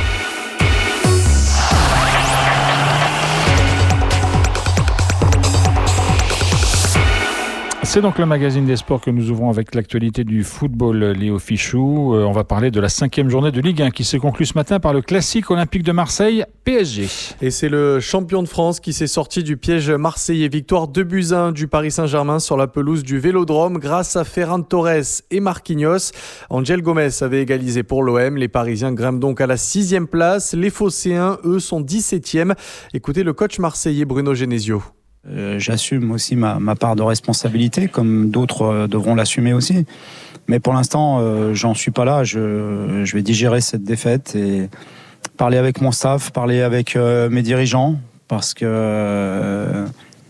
C'est donc le magazine des sports que nous ouvrons avec l'actualité du football. Léo Fichou, euh, on va parler de la cinquième journée de Ligue un qui s'est conclue ce matin par le classique olympique de Marseille, P S G. Et c'est le champion de France qui s'est sorti du piège marseillais. Victoire deux buts à un du Paris Saint-Germain sur la pelouse du Vélodrome grâce à Ferran Torres et Marquinhos. Angel Gomez avait égalisé pour l'O M. Les Parisiens grimpent donc à la sixième place. Les Phocéens, eux, sont dix-septième. Écoutez le coach marseillais Bruno Genesio. Euh, j'assume aussi ma, ma part de responsabilité, comme d'autres euh, devront l'assumer aussi. Mais pour l'instant, euh, j'en suis pas là. Je, je vais digérer cette défaite et parler avec mon staff, parler avec euh, mes dirigeants, parce que euh,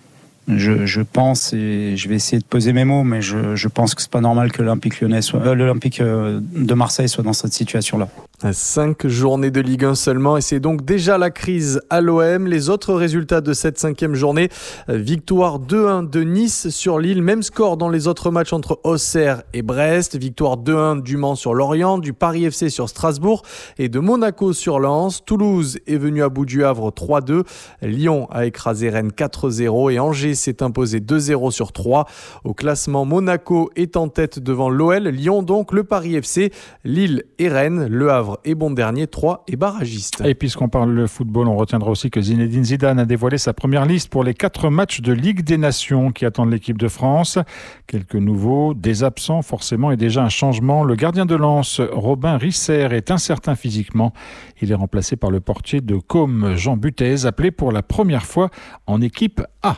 je, je pense, et je vais essayer de peser mes mots, mais je, je pense que c'est pas normal que l'Olympique Lyonnais soit, euh, l'Olympique de Marseille soit dans cette situation-là. Cinq journées de Ligue un seulement et c'est donc déjà la crise à l'O M. Les autres résultats de cette cinquième journée, victoire deux un de Nice sur Lille, même score dans les autres matchs entre Auxerre et Brest, victoire deux un du Mans sur Lorient, du Paris F C sur Strasbourg et de Monaco sur Lens. Toulouse est venu à bout du Havre trois deux, Lyon a écrasé Rennes quatre zéro et Angers s'est imposé deux zéro sur trois. Au classement, Monaco est en tête devant l'O L, Lyon donc, le Paris F C, Lille et Rennes, le Havre et bon dernier, trois et barragiste. Et puisqu'on parle de football, on retiendra aussi que Zinedine Zidane a dévoilé sa première liste pour les quatre matchs de Ligue des Nations qui attendent l'équipe de France. Quelques nouveaux, des absents forcément et déjà un changement. Le gardien de Lens, Robin Risser, est incertain physiquement. Il est remplacé par le portier de Côme, Jean Butez, appelé pour la première fois en équipe A.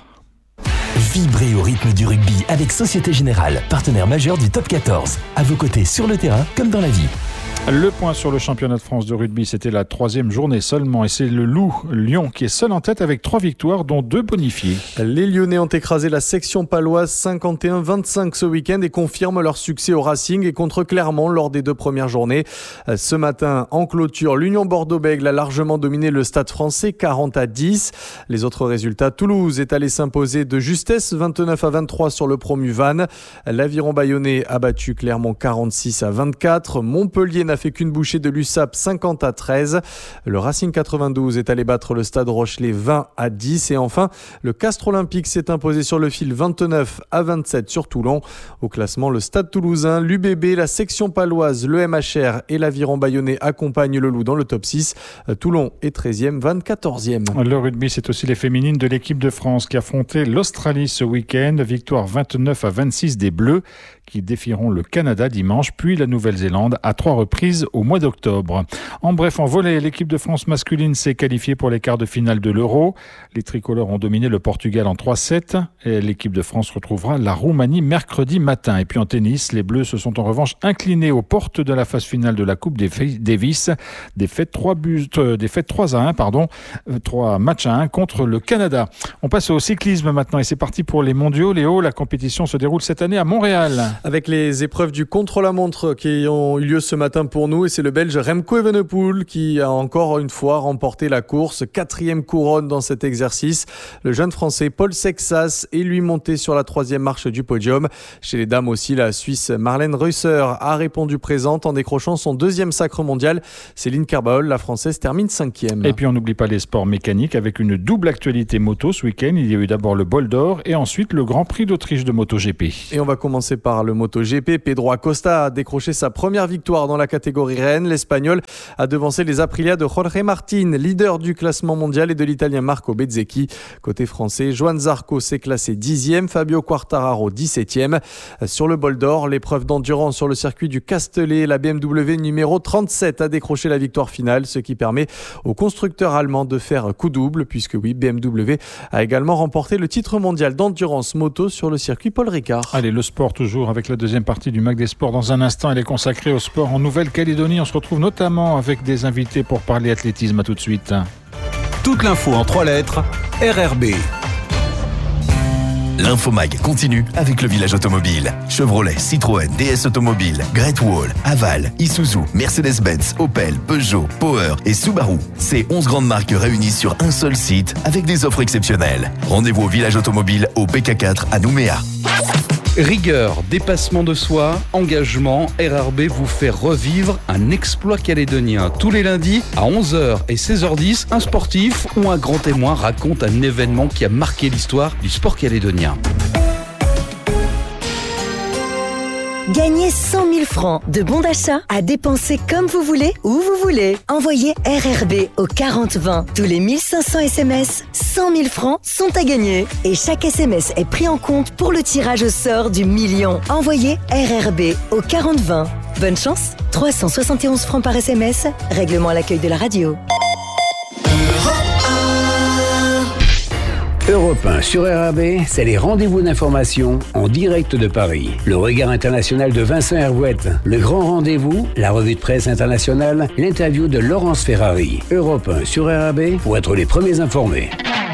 Vibrez au rythme du rugby avec Société Générale, partenaire majeur du Top quatorze. À vos côtés sur le terrain comme dans la vie. Le point sur le championnat de France de rugby, c'était la troisième journée seulement et c'est le Loup Lyon qui est seul en tête avec trois victoires dont deux bonifiées. Les Lyonnais ont écrasé la section paloise cinquante et un vingt-cinq ce week-end et confirment leur succès au Racing et contre Clermont lors des deux premières journées. Ce matin, en clôture, l'Union Bordeaux-Bègles a largement dominé le Stade français quarante à dix. Les autres résultats, Toulouse est allé s'imposer de justesse vingt-neuf à vingt-trois sur le promu Vannes. L'Aviron Bayonnais a battu Clermont quarante-six à vingt-quatre. Montpellier n'a fait qu'une bouchée de l'U S A P cinquante à treize. Le Racing quatre-vingt-douze est allé battre le Stade Rochelais vingt à dix. Et enfin, le Castres Olympique s'est imposé sur le fil vingt-neuf à vingt-sept sur Toulon. Au classement, le Stade Toulousain, l'U B B, la section paloise, le M H R et l'Aviron Bayonnais accompagnent le Loup dans le top six. Toulon est treizième, Vannes quatorzième. Le rugby, c'est aussi les féminines de l'équipe de France qui affrontaient l'Australie ce week-end. Victoire vingt-neuf à vingt-six des Bleus qui défieront le Canada dimanche, puis la Nouvelle-Zélande à trois reprises au mois d'octobre. En bref, en volley, l'équipe de France masculine s'est qualifiée pour les quarts de finale de l'Euro. Les tricolores ont dominé le Portugal en trois sept. Et l'équipe de France retrouvera la Roumanie mercredi matin. Et puis en tennis, les Bleus se sont en revanche inclinés aux portes de la phase finale de la Coupe Davis. Défaite trois buts, euh, défaite trois à un, pardon, euh, trois matchs à un contre le Canada. On passe au cyclisme maintenant et c'est parti pour les mondiaux. Léo, la compétition se déroule cette année à Montréal. Avec les épreuves du contre-la-montre qui ont eu lieu ce matin pour nous, et c'est le Belge Remco Evenepoel qui a encore une fois remporté la course, quatrième couronne dans cet exercice. Le jeune Français Paul Sexas est lui monté sur la troisième marche du podium. Chez les dames aussi, la Suisse Marlène Reusser a répondu présente en décrochant son deuxième sacre mondial. Céline Carbaol, la Française, termine cinquième. Et puis on n'oublie pas les sports mécaniques avec une double actualité moto ce week-end. Il y a eu d'abord le Bol d'Or et ensuite le Grand Prix d'Autriche de MotoGP. Et on va commencer par le MotoGP. Pedro Acosta a décroché sa première victoire dans la catégorie Rennes. L'Espagnol a devancé les Aprilia de Jorge Martin, leader du classement mondial, et de l'Italien Marco Bezzecchi. Côté français, Joan Zarco s'est classé dixième, Fabio Quartararo dix-septième. Sur le Bol d'Or, l'épreuve d'endurance sur le circuit du Castellet, la B M W numéro trente-sept a décroché la victoire finale, ce qui permet au constructeur allemand de faire coup double, puisque oui, B M W a également remporté le titre mondial d'endurance moto sur le circuit Paul Ricard. Allez, le sport toujours avec la deuxième partie du Mag des Sports. Dans un instant, elle est consacrée au sport en Nouvelle-Calédonie. On se retrouve notamment avec des invités pour parler athlétisme. À tout de suite. Toute l'info en trois lettres, R R B. L'Infomag continue avec le village automobile. Chevrolet, Citroën, D S Automobile, Great Wall, Haval, Isuzu, Mercedes-Benz, Opel, Peugeot, Power et Subaru. Ces onze grandes marques réunies sur un seul site avec des offres exceptionnelles. Rendez-vous au village automobile au B K quatre à Nouméa. Rigueur, dépassement de soi, engagement, R R B vous fait revivre un exploit calédonien. Tous les lundis à onze heures et seize heures dix, un sportif ou un grand témoin raconte un événement qui a marqué l'histoire du sport calédonien. Gagnez cent mille francs de bons d'achat à dépenser comme vous voulez, où vous voulez. Envoyez R R B au quarante vingt. Tous les mille cinq cents S M S, cent mille francs sont à gagner. Et chaque S M S est pris en compte pour le tirage au sort du million. Envoyez R R B au quarante vingt. Bonne chance, trois cent soixante et onze francs par S M S. Règlement à l'accueil de la radio. Europe un sur R R B, c'est les rendez-vous d'information en direct de Paris. Le regard international de Vincent Hervouette, le grand rendez-vous, la revue de presse internationale, l'interview de Laurence Ferrari. Europe un sur R R B pour être les premiers informés.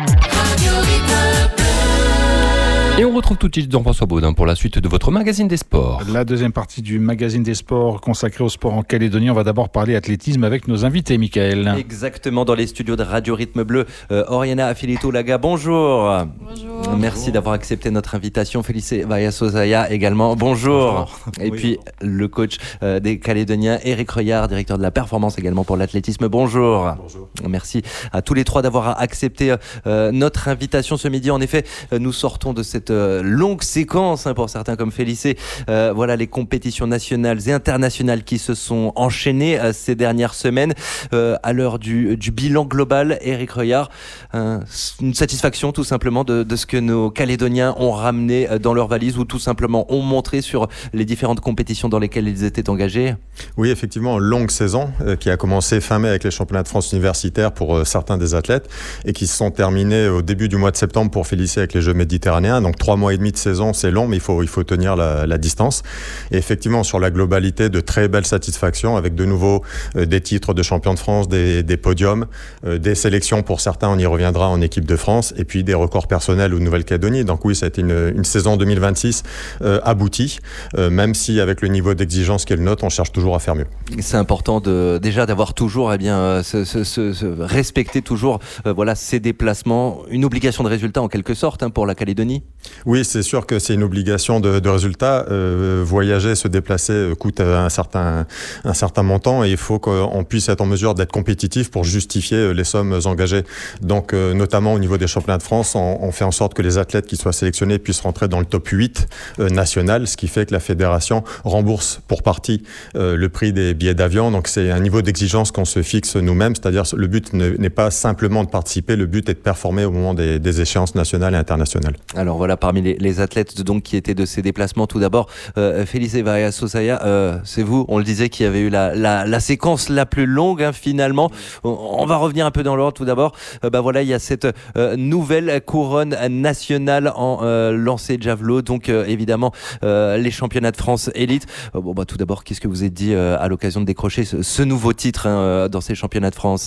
Et on retrouve tout de suite Jean-François Baudin pour la suite de votre magazine des sports. La deuxième partie du magazine des sports consacrée au sport en Calédonie. On va d'abord parler athlétisme avec nos invités, Michael. Exactement, dans les studios de Radio Rythme Bleu. Euh, Oriana Afilito-Laga, bonjour. Bonjour. Merci d'avoir accepté notre invitation. Félicé Vaya-Sozaya également, bonjour. bonjour. Et oui. Puis le coach euh, des Calédoniens, Éric Reuillard, directeur de la performance également pour l'athlétisme. Bonjour. Bonjour. Merci à tous les trois d'avoir accepté euh, notre invitation ce midi. En effet, euh, nous sortons de cette Euh, longue séquence hein, pour certains comme Félicé. Euh, voilà les compétitions nationales et internationales qui se sont enchaînées euh, ces dernières semaines. Euh, à l'heure du, du bilan global, Éric Reuillard, euh, une satisfaction tout simplement de, de ce que nos Calédoniens ont ramené dans leur valise ou tout simplement ont montré sur les différentes compétitions dans lesquelles ils étaient engagés. Oui, effectivement, longue saison euh, qui a commencé fin mai avec les championnats de France universitaires pour euh, certains des athlètes et qui se sont terminés au début du mois de septembre pour Félicé avec les Jeux méditerranéens. Donc trois mois et demi de saison, c'est long, mais il faut, il faut tenir la, la distance. Et effectivement, sur la globalité, de très belles satisfactions avec de nouveau euh, des titres de champion de France, des, des podiums, euh, des sélections pour certains, on y reviendra en équipe de France, et puis des records personnels au Nouvelle-Calédonie. Donc oui, ça a été une, une saison deux mille vingt-six euh, aboutie, euh, même si avec le niveau d'exigence qu'elle note, on cherche toujours à faire mieux. C'est important de, déjà d'avoir toujours, eh bien, euh, se, se, se, se respecter toujours euh, voilà, ces déplacements, une obligation de résultat en quelque sorte hein, pour la Calédonie. Oui, c'est sûr que c'est une obligation de, de résultat. Euh, voyager, se déplacer coûte un certain, un certain montant et il faut qu'on puisse être en mesure d'être compétitif pour justifier les sommes engagées. Donc, euh, notamment au niveau des championnats de France, on, on fait en sorte que les athlètes qui soient sélectionnés puissent rentrer dans le top huit euh, national, ce qui fait que la fédération rembourse pour partie euh, le prix des billets d'avion. Donc, c'est un niveau d'exigence qu'on se fixe nous-mêmes, c'est-à-dire le but ne, n'est pas simplement de participer, le but est de performer au moment des, des échéances nationales et internationales. Alors voilà, parmi les, les athlètes donc qui étaient de ces déplacements, tout d'abord, euh, Félicé Vaya-Sozaya, euh, c'est vous, on le disait, qui avait eu la, la, la séquence la plus longue hein, finalement. On, on va revenir un peu dans l'ordre tout d'abord. Euh, bah voilà, il y a cette euh, nouvelle couronne nationale en euh, lancer de javelot, donc euh, évidemment euh, les championnats de France élite. Euh, bon bah tout d'abord, qu'est-ce que vous avez dit euh, à l'occasion de décrocher ce, ce nouveau titre hein, dans ces championnats de France ?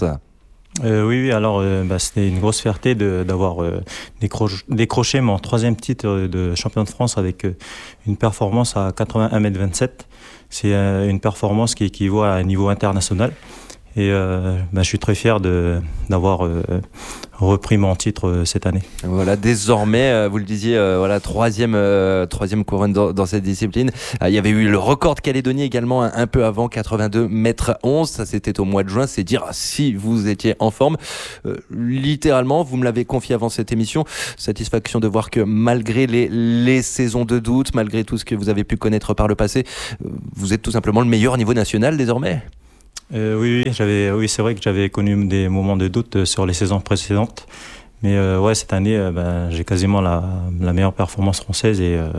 Euh, oui, oui, alors euh, bah, c'était une grosse fierté de, d'avoir euh, décroché, décroché mon troisième titre de champion de France avec euh, une performance à quatre-vingt-un mètres vingt-sept. C'est euh, une performance qui équivaut à un niveau international. Et euh, bah, je suis très fier de, d'avoir euh, repris mon titre euh, cette année. Voilà, désormais, euh, vous le disiez, euh, voilà, troisième, euh, troisième couronne dans, dans cette discipline. Euh, il y avait eu le record de Calédonie également un, un peu avant, quatre-vingt-deux mètres onze. Ça, c'était au mois de juin. C'est dire si vous étiez en forme. Euh, littéralement, vous me l'avez confié avant cette émission. Satisfaction de voir que malgré les, les saisons de doute, malgré tout ce que vous avez pu connaître par le passé, euh, vous êtes tout simplement le meilleur au niveau national désormais. Euh, oui, oui, j'avais, oui, c'est vrai que j'avais connu des moments de doute sur les saisons précédentes. Mais euh, ouais, cette année, euh, ben, j'ai quasiment la, la meilleure performance française et, euh,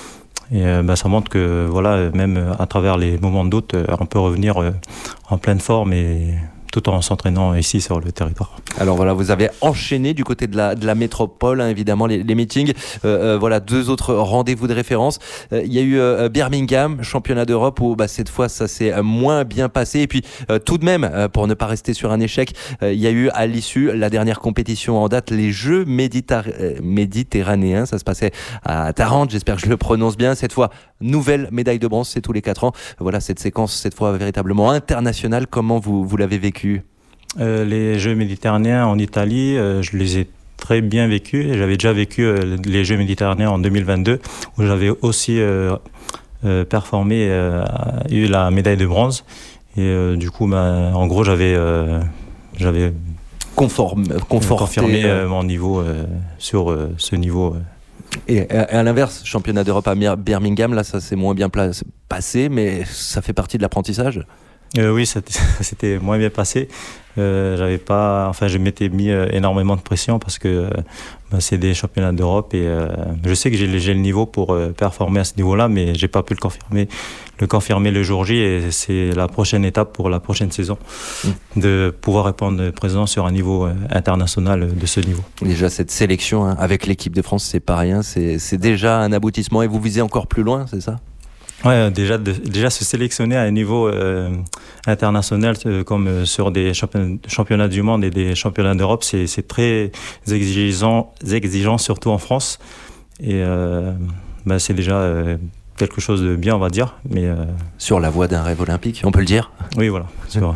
et euh, ben, ça montre que voilà, même à travers les moments de doute, on peut revenir euh, en pleine forme et tout en s'entraînant ici sur le territoire. Alors voilà, vous avez enchaîné du côté de la, de la métropole, hein, évidemment, les, les meetings. Euh, euh, voilà, deux autres rendez-vous de référence. Euh, il y a eu euh, Birmingham, championnat d'Europe, où bah, cette fois, ça s'est moins bien passé. Et puis, euh, tout de même, euh, pour ne pas rester sur un échec, euh, il y a eu à l'issue la dernière compétition en date, les Jeux méditerra- euh, méditerranéens. Ça se passait à Tarente, j'espère que je le prononce bien. Cette fois, nouvelle médaille de bronze, c'est tous les quatre ans. Voilà, cette séquence, cette fois véritablement internationale. Comment vous, vous l'avez vécu ? Euh, les Jeux méditerranéens en Italie, euh, je les ai très bien vécus. J'avais déjà vécu euh, les Jeux méditerranéens en deux mille vingt-deux, où j'avais aussi euh, euh, performé, euh, eu la médaille de bronze. Et euh, du coup, bah, en gros, j'avais, euh, j'avais Conforme, confirmé euh, mon niveau euh, sur euh, ce niveau. Euh. Et à, à l'inverse, championnat d'Europe à Birmingham, là, ça s'est moins bien passé, mais ça fait partie de l'apprentissage. Euh, oui, ça, ça s'était moins bien passé. Euh, j'avais pas, enfin, je m'étais mis euh, énormément de pression parce que euh, bah, c'est des championnats d'Europe et euh, je sais que j'ai, j'ai le niveau pour euh, performer à ce niveau-là, mais j'ai pas pu le confirmer, le confirmer le jour J et c'est la prochaine étape pour la prochaine saison, mmh. de pouvoir répondre présent sur un niveau euh, international de ce niveau. Déjà cette sélection hein, avec l'équipe de France, c'est pas rien, c'est, c'est déjà un aboutissement et vous visez encore plus loin, c'est ça ? Ouais, déjà, de, déjà se sélectionner à un niveau euh, international euh, comme euh, sur des championnats, championnats du monde et des championnats d'Europe, c'est, c'est très exigeant, exigeant, surtout en France. Et euh, bah, c'est déjà euh, quelque chose de bien, on va dire. Mais, euh... sur la voie d'un rêve olympique, on peut le dire. Oui, voilà. Sur...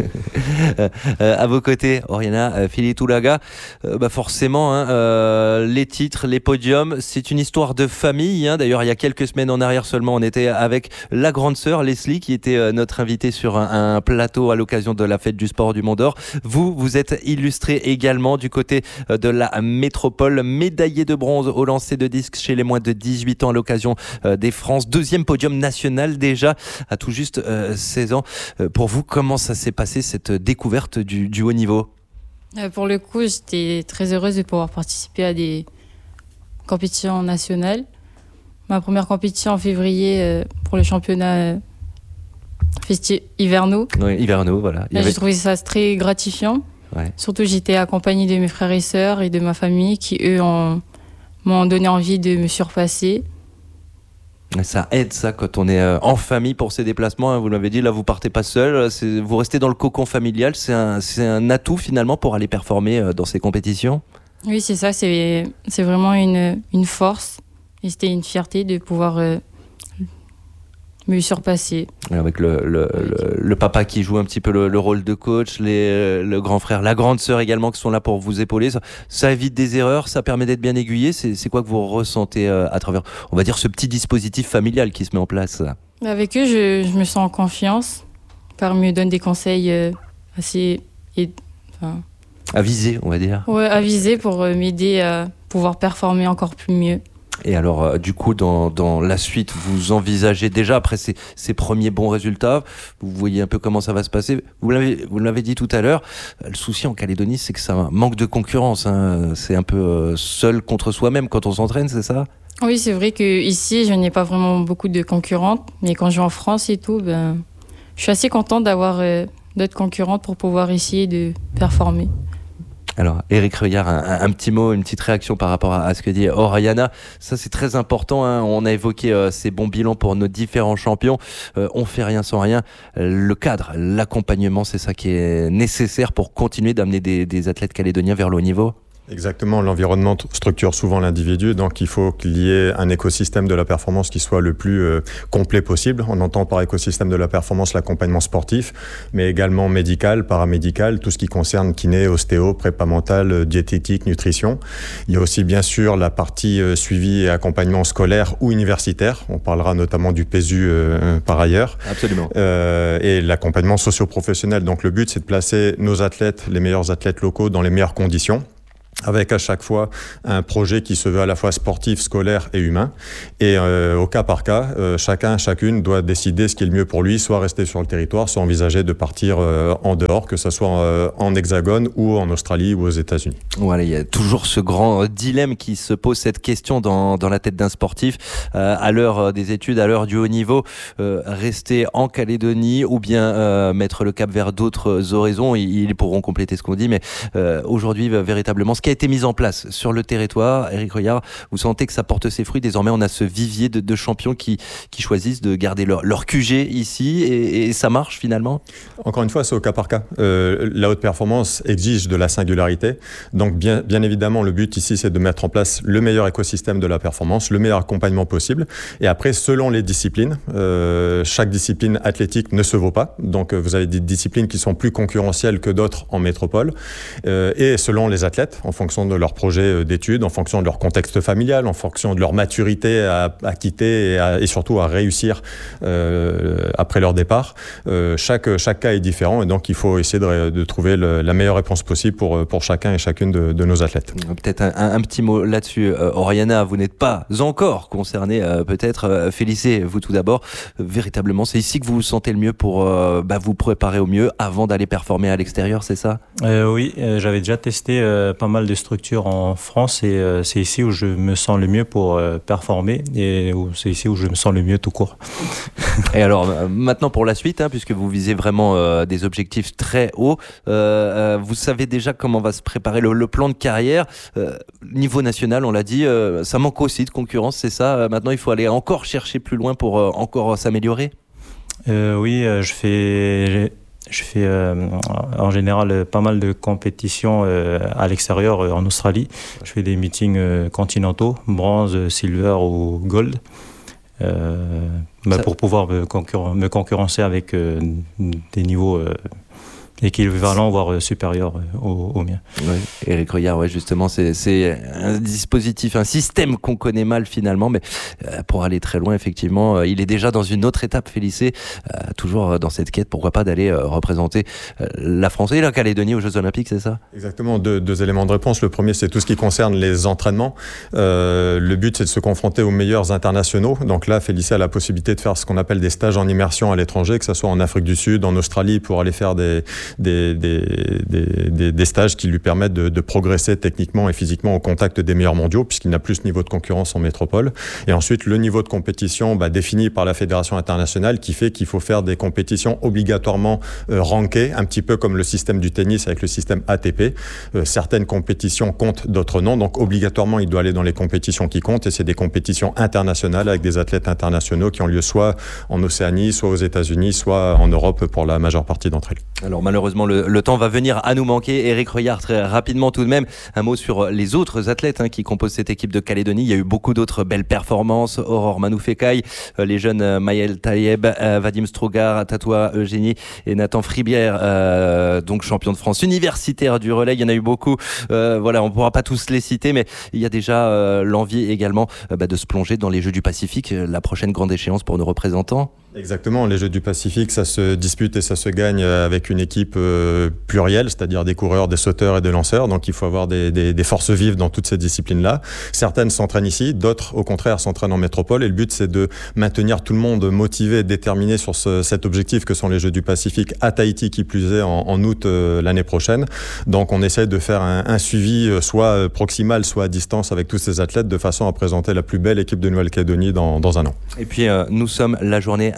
euh, à vos côtés, Oriana euh, Filitoulaga, euh, bah forcément, hein, euh, les titres, les podiums, c'est une histoire de famille. Hein. D'ailleurs, il y a quelques semaines en arrière seulement, on était avec la grande sœur Leslie, qui était euh, notre invitée sur un, un plateau à l'occasion de la fête du sport du Mont d'Or. Vous, vous êtes illustré également du côté euh, de la métropole, médaillé de bronze au lancer de disque chez les moins de dix-huit ans à l'occasion euh, des France. Deuxième podium national déjà à tout juste euh, seize ans. Euh, pour vous, comment ça s'est passé cette découverte du, du haut niveau ? euh, Pour le coup, j'étais très heureuse de pouvoir participer à des compétitions nationales. Ma première compétition en février euh, pour le championnat euh, festi- hivernaux. Oui, hivernaux, voilà. Là, avait... J'ai trouvé ça très gratifiant. Ouais. Surtout, j'étais accompagnée de mes frères et sœurs et de ma famille qui, eux, ont, m'ont donné envie de me surpasser. Ça aide, ça, quand on est en famille pour ces déplacements. Hein, vous l'avez dit, là, vous partez pas seul. C'est, vous restez dans le cocon familial. C'est un, c'est un atout, finalement, pour aller performer dans ces compétitions. Oui, c'est ça. C'est, c'est vraiment une, une force. Et c'était une fierté de pouvoir euh, me surpasser. Avec le, le, le, le papa qui joue un petit peu le, le rôle de coach, les, le grand frère, la grande sœur également qui sont là pour vous épauler. Ça, ça évite des erreurs, ça permet d'être bien aiguillé. C'est, c'est quoi que vous ressentez euh, à travers, on va dire, ce petit dispositif familial qui se met en place ? Avec eux, je, je me sens en confiance, car ils me donnent des conseils euh, assez... Et, enfin, avisés, on va dire. Ouais, avisés pour euh, m'aider à pouvoir performer encore plus mieux. Et alors, euh, du coup, dans, dans la suite, vous envisagez déjà, après ces, ces premiers bons résultats, vous voyez un peu comment ça va se passer. Vous l'avez, vous l'avez dit tout à l'heure, le souci en Calédonie, c'est que ça manque de concurrence. Hein. C'est un peu euh, seul contre soi-même quand on s'entraîne, c'est ça ? Oui, c'est vrai qu'ici, je n'ai pas vraiment beaucoup de concurrentes. Mais quand je vais en France et tout, ben, je suis assez contente d'avoir euh, d'autres concurrentes pour pouvoir essayer de performer. Alors, Éric Reuillard, un, un petit mot, une petite réaction par rapport à, à ce que dit Oriana. Ça, c'est très important. Hein. On a évoqué euh, ces bons bilans pour nos différents champions. Euh, on fait rien sans rien. Le cadre, l'accompagnement, c'est ça qui est nécessaire pour continuer d'amener des, des athlètes calédoniens vers le haut niveau. Exactement, l'environnement structure souvent l'individu, donc il faut qu'il y ait un écosystème de la performance qui soit le plus euh, complet possible. On entend par écosystème de la performance l'accompagnement sportif, mais également médical, paramédical, tout ce qui concerne kiné, ostéo, prépa mentale, diététique, nutrition. Il y a aussi bien sûr la partie euh, suivi et accompagnement scolaire ou universitaire. On parlera notamment du P E S U euh, par ailleurs. Absolument. Euh, et l'accompagnement socio-professionnel. Donc le but, c'est de placer nos athlètes, les meilleurs athlètes locaux, dans les meilleures conditions, avec à chaque fois un projet qui se veut à la fois sportif, scolaire et humain. Et euh, au cas par cas, euh, chacun, chacune doit décider ce qui est le mieux pour lui, soit rester sur le territoire, soit envisager de partir euh, en dehors, que ce soit euh, en Hexagone ou en Australie ou aux États-Unis. Voilà, il y a toujours ce grand dilemme qui se pose, cette question dans, dans la tête d'un sportif. Euh, à l'heure des études, à l'heure du haut niveau, euh, rester en Calédonie ou bien euh, mettre le cap vers d'autres horizons. Ils, ils pourront compléter ce qu'on dit, mais euh, aujourd'hui, véritablement, ce qui a été mis en place sur le territoire, Éric Reuillard, vous sentez que ça porte ses fruits. Désormais, on a ce vivier de, de champions qui, qui choisissent de garder leur, leur Q G ici et, et ça marche finalement. Encore une fois, c'est au cas par cas. Euh, la haute performance exige de la singularité. Donc, bien, bien évidemment, le but ici, c'est de mettre en place le meilleur écosystème de la performance, le meilleur accompagnement possible. Et après, selon les disciplines, euh, chaque discipline athlétique ne se vaut pas. Donc, vous avez des disciplines qui sont plus concurrentielles que d'autres en métropole. Euh, et selon les athlètes, en fonction de leur projet d'études, en fonction de leur contexte familial, en fonction de leur maturité à, à quitter et, à, et surtout à réussir euh, après leur départ. Euh, chaque, chaque cas est différent et donc il faut essayer de, de trouver le, la meilleure réponse possible pour, pour chacun et chacune de, de nos athlètes. Peut-être un, un petit mot là-dessus. Euh, Oriana, vous n'êtes pas encore concernée, euh, peut-être. Euh, Félicé, vous tout d'abord. Euh, véritablement, c'est ici que vous vous sentez le mieux pour euh, bah, vous préparer au mieux avant d'aller performer à l'extérieur, c'est ça ? euh, Oui, euh, j'avais déjà testé euh, pas mal de structures en France et euh, c'est ici où je me sens le mieux pour euh, performer et où, c'est ici où je me sens le mieux tout court. Et alors euh, maintenant pour la suite, hein, puisque vous visez vraiment euh, des objectifs très hauts, euh, euh, vous savez déjà comment va se préparer le, le plan de carrière. Euh, niveau national, on l'a dit, euh, ça manque aussi de concurrence, c'est ça. Maintenant, il faut aller encore chercher plus loin pour euh, encore s'améliorer. Euh, oui, euh, je fais... Je fais euh, en général pas mal de compétitions euh, à l'extérieur, euh, en Australie. Je fais des meetings euh, continentaux, bronze, silver ou gold, euh, bah, pour pouvoir me, concurren- me concurrencer avec euh, des niveaux euh, équivalents, voire supérieurs aux, aux miens. Ouais. Éric Reuillard, ouais, justement, c'est, c'est un dispositif, un système qu'on connaît mal finalement, mais euh, pour aller très loin, effectivement, euh, il est déjà dans une autre étape, Félicé, euh, toujours dans cette quête, pourquoi pas d'aller euh, représenter euh, la France et la Calédonie aux Jeux Olympiques, c'est ça ? Exactement, deux, deux éléments de réponse. Le premier, c'est tout ce qui concerne les entraînements. Euh, le but, c'est de se confronter aux meilleurs internationaux. Donc là, Félicé a la possibilité de faire ce qu'on appelle des stages en immersion à l'étranger, que ce soit en Afrique du Sud, en Australie, pour aller faire des Des, des, des, des stages qui lui permettent de, de progresser techniquement et physiquement au contact des meilleurs mondiaux, puisqu'il n'a plus ce niveau de concurrence en métropole. Et ensuite, le niveau de compétition bah, défini par la Fédération internationale qui fait qu'il faut faire des compétitions obligatoirement euh, rankées, un petit peu comme le système du tennis avec le système A T P. Euh, certaines compétitions comptent, d'autres non. Donc, obligatoirement, il doit aller dans les compétitions qui comptent. Et c'est des compétitions internationales avec des athlètes internationaux qui ont lieu soit en Océanie, soit aux États-Unis, soit en Europe pour la majeure partie d'entre elles. Alors, malheureusement, le, le temps va venir à nous manquer. Éric Reuillard, très rapidement tout de même, un mot sur les autres athlètes hein, qui composent cette équipe de Calédonie. Il y a eu beaucoup d'autres belles performances. Aurore Manoufekaï, euh, les jeunes euh, Maël Taïeb, euh, Vadim Strogar, Tatoua Eugénie et Nathan Fribière, euh, donc champion de France universitaire du relais. Il y en a eu beaucoup. Euh, voilà, on ne pourra pas tous les citer, mais il y a déjà euh, l'envie également euh, bah, de se plonger dans les Jeux du Pacifique, euh, la prochaine grande échéance pour nos représentants. Exactement, les Jeux du Pacifique, ça se dispute et ça se gagne avec une équipe euh, plurielle, c'est-à-dire des coureurs, des sauteurs et des lanceurs. Donc il faut avoir des, des, des forces vives dans toutes ces disciplines-là. Certaines s'entraînent ici, d'autres au contraire s'entraînent en métropole. Et le but, c'est de maintenir tout le monde motivé et déterminé sur ce, cet objectif que sont les Jeux du Pacifique à Tahiti, qui plus est en, en août euh, l'année prochaine. Donc on essaie de faire un, un suivi euh, soit proximal, soit à distance avec tous ces athlètes de façon à présenter la plus belle équipe de Nouvelle-Calédonie dans, dans un an. Et puis euh, nous sommes la journée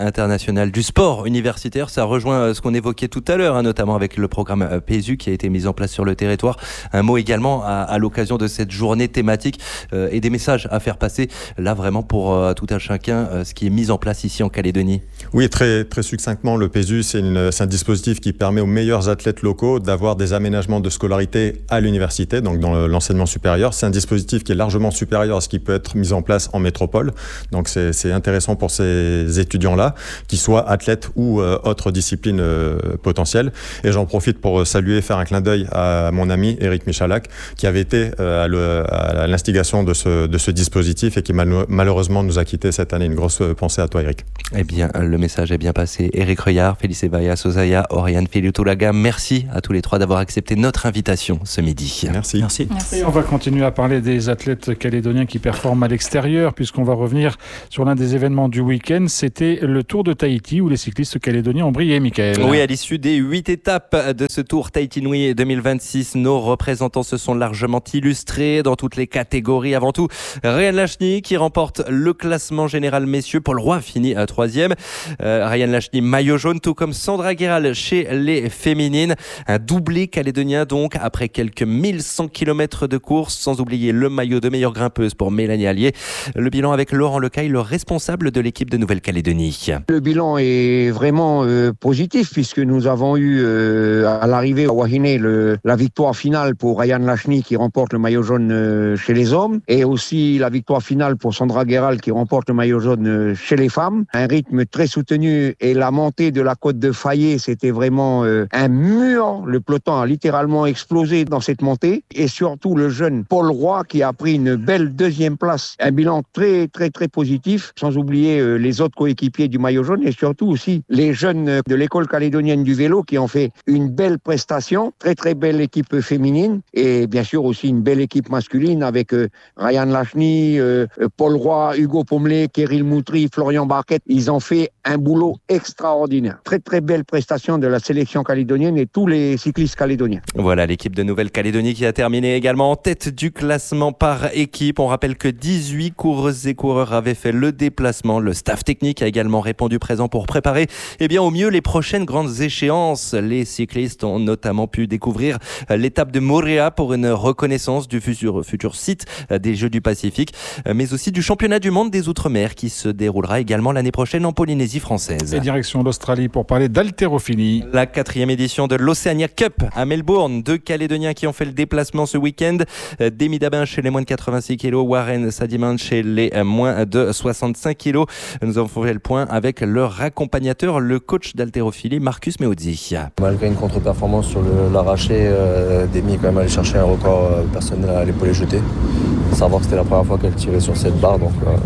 international du sport universitaire. Ça rejoint ce qu'on évoquait tout à l'heure, hein, notamment avec le programme P S U qui a été mis en place sur le territoire. Un mot également à, à l'occasion de cette journée thématique euh, et des messages à faire passer là vraiment pour euh, tout un chacun euh, ce qui est mis en place ici en Calédonie. Oui, très, très succinctement, le P S U, c'est, une, c'est un dispositif qui permet aux meilleurs athlètes locaux d'avoir des aménagements de scolarité à l'université, donc dans l'enseignement supérieur. C'est un dispositif qui est largement supérieur à ce qui peut être mis en place en métropole. Donc c'est, c'est intéressant pour ces étudiants-là, qu'ils soient athlètes ou euh, autres disciplines euh, potentielles. Et j'en profite pour saluer, faire un clin d'œil à mon ami Éric Michalak, qui avait été euh, à, le, à l'instigation de ce, de ce dispositif et qui mal, malheureusement nous a quittés cette année. Une grosse pensée à toi, Éric. Eh bien, le message est bien passé. Éric Reuillard, Félicie Vaya-Sozaya, Oriane Filioto-Laga, merci à tous les trois d'avoir accepté notre invitation ce midi. Merci. Merci. Merci. Et on va continuer à parler des athlètes calédoniens qui performent à l'extérieur, puisqu'on va revenir sur l'un des événements du week-end. C'était le Tour de Tahiti, où les cyclistes calédoniens ont brillé, Mickaël. Oui, à l'issue des huit étapes de ce Tour Tahiti Nui deux mille vingt-six, nos représentants se sont largement illustrés dans toutes les catégories. Avant tout, Ryan Lachny qui remporte le classement général messieurs. Paul Roy finit à troisième. Euh, Ryan Lachny, maillot jaune, tout comme Sandra Guéral chez les féminines. Un doublé calédonien donc, après quelques mille cent kilomètres de course, sans oublier le maillot de meilleure grimpeuse pour Mélanie Allier. Le bilan avec Laurent Lecaille, le responsable de l'équipe de Nouvelle-Calédonie. Le bilan est vraiment euh, positif puisque nous avons eu euh, à l'arrivée à Wahine le, la victoire finale pour Ryan Lachny qui remporte le maillot jaune euh, chez les hommes et aussi la victoire finale pour Sandra Guéral qui remporte le maillot jaune euh, chez les femmes. Un rythme très soutenu et la montée de la côte de Fayet, c'était vraiment euh, un mur. Le peloton a littéralement explosé dans cette montée et surtout le jeune Paul Roy qui a pris une belle deuxième place. Un bilan très très très positif, sans oublier euh, les autres coéquipiers du maillot jaune et surtout aussi les jeunes de l'école calédonienne du vélo qui ont fait une belle prestation, très très belle équipe féminine et bien sûr aussi une belle équipe masculine avec euh, Ryan Lachny, euh, Paul Roy, Hugo Pommelet, Kéril Moutry, Florian Barquette. Ils ont fait un boulot extraordinaire. Très très belle prestation de la sélection calédonienne et tous les cyclistes calédoniens. Voilà l'équipe de Nouvelle-Calédonie qui a terminé également en tête du classement par équipe. On rappelle que dix-huit coureuses et coureurs avaient fait le déplacement. Le staff technique a également répondu présent pour préparer eh bien, au mieux les prochaines grandes échéances. Les cyclistes ont notamment pu découvrir l'étape de Moorea pour une reconnaissance du futur, futur site des Jeux du Pacifique, mais aussi du championnat du monde des Outre-mer qui se déroulera également l'année prochaine en Polynésie française. Et direction l'Australie pour parler d'haltérophilie. La quatrième édition de l'Oceania Cup à Melbourne. Deux Calédoniens qui ont fait le déplacement ce week-end. Demi Dabin chez les moins de quatre-vingt-six kilos, Warren Sadiman chez les moins de soixante-cinq kilos. Nous avons fait le point avec leur accompagnateur, le coach d'haltérophilie, Marcus Meodzi. Malgré une contre-performance sur le, l'arraché, euh, Demi est quand même allé chercher un record euh, personnel à l'épaulé jeté. Savoir que c'était la première fois qu'elle tirait sur cette barre, donc, euh,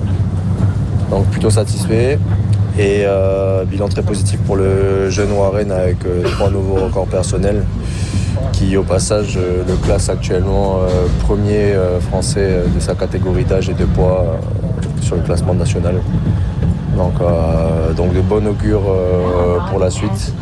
donc plutôt satisfait. Et euh, bilan très positif pour le jeune Warren avec euh, trois nouveaux records personnels qui au passage euh, le classe actuellement euh, premier euh, français de sa catégorie d'âge et de poids euh, sur le classement national. Donc, euh, donc de bon augure euh, pour la suite.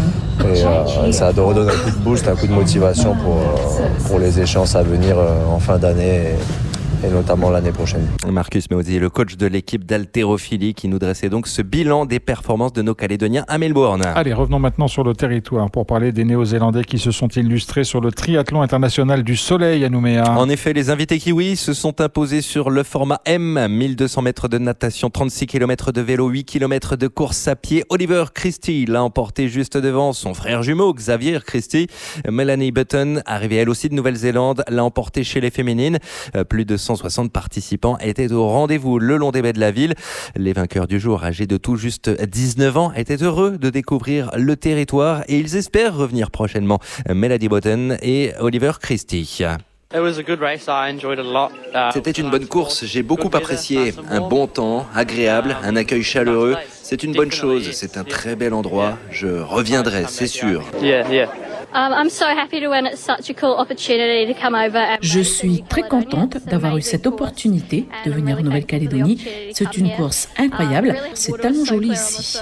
Et euh, ça redonne un coup de boost, un coup de motivation pour, euh, pour les échéances à venir euh, en fin d'année. Et, et notamment l'année prochaine. Marcus Meodzi, le coach de l'équipe d'haltérophilie qui nous dressait donc ce bilan des performances de nos Calédoniens à Melbourne. Allez, revenons maintenant sur le territoire pour parler des Néo-Zélandais qui se sont illustrés sur le triathlon international du soleil à Nouméa. En effet, les invités kiwis se sont imposés sur le format M, mille deux cents mètres de natation, trente-six kilomètres de vélo, huit kilomètres de course à pied. Oliver Christie l'a emporté juste devant son frère jumeau Xavier Christie. Melanie Button, arrivée elle aussi de Nouvelle-Zélande, l'a emporté cent les féminines. Plus de cent soixante participants étaient au rendez-vous le long des baies de la ville. Les vainqueurs du jour, âgés de tout juste dix-neuf ans, étaient heureux de découvrir le territoire et ils espèrent revenir prochainement. Melanie Button et Oliver Christie. C'était une bonne course, j'ai beaucoup apprécié. Un bon temps, agréable, un accueil chaleureux. C'est une bonne chose, c'est un très bel endroit. Je reviendrai, c'est sûr. Je suis très contente d'avoir eu cette opportunité de venir en Nouvelle-Calédonie. C'est une course incroyable. C'est tellement joli ici.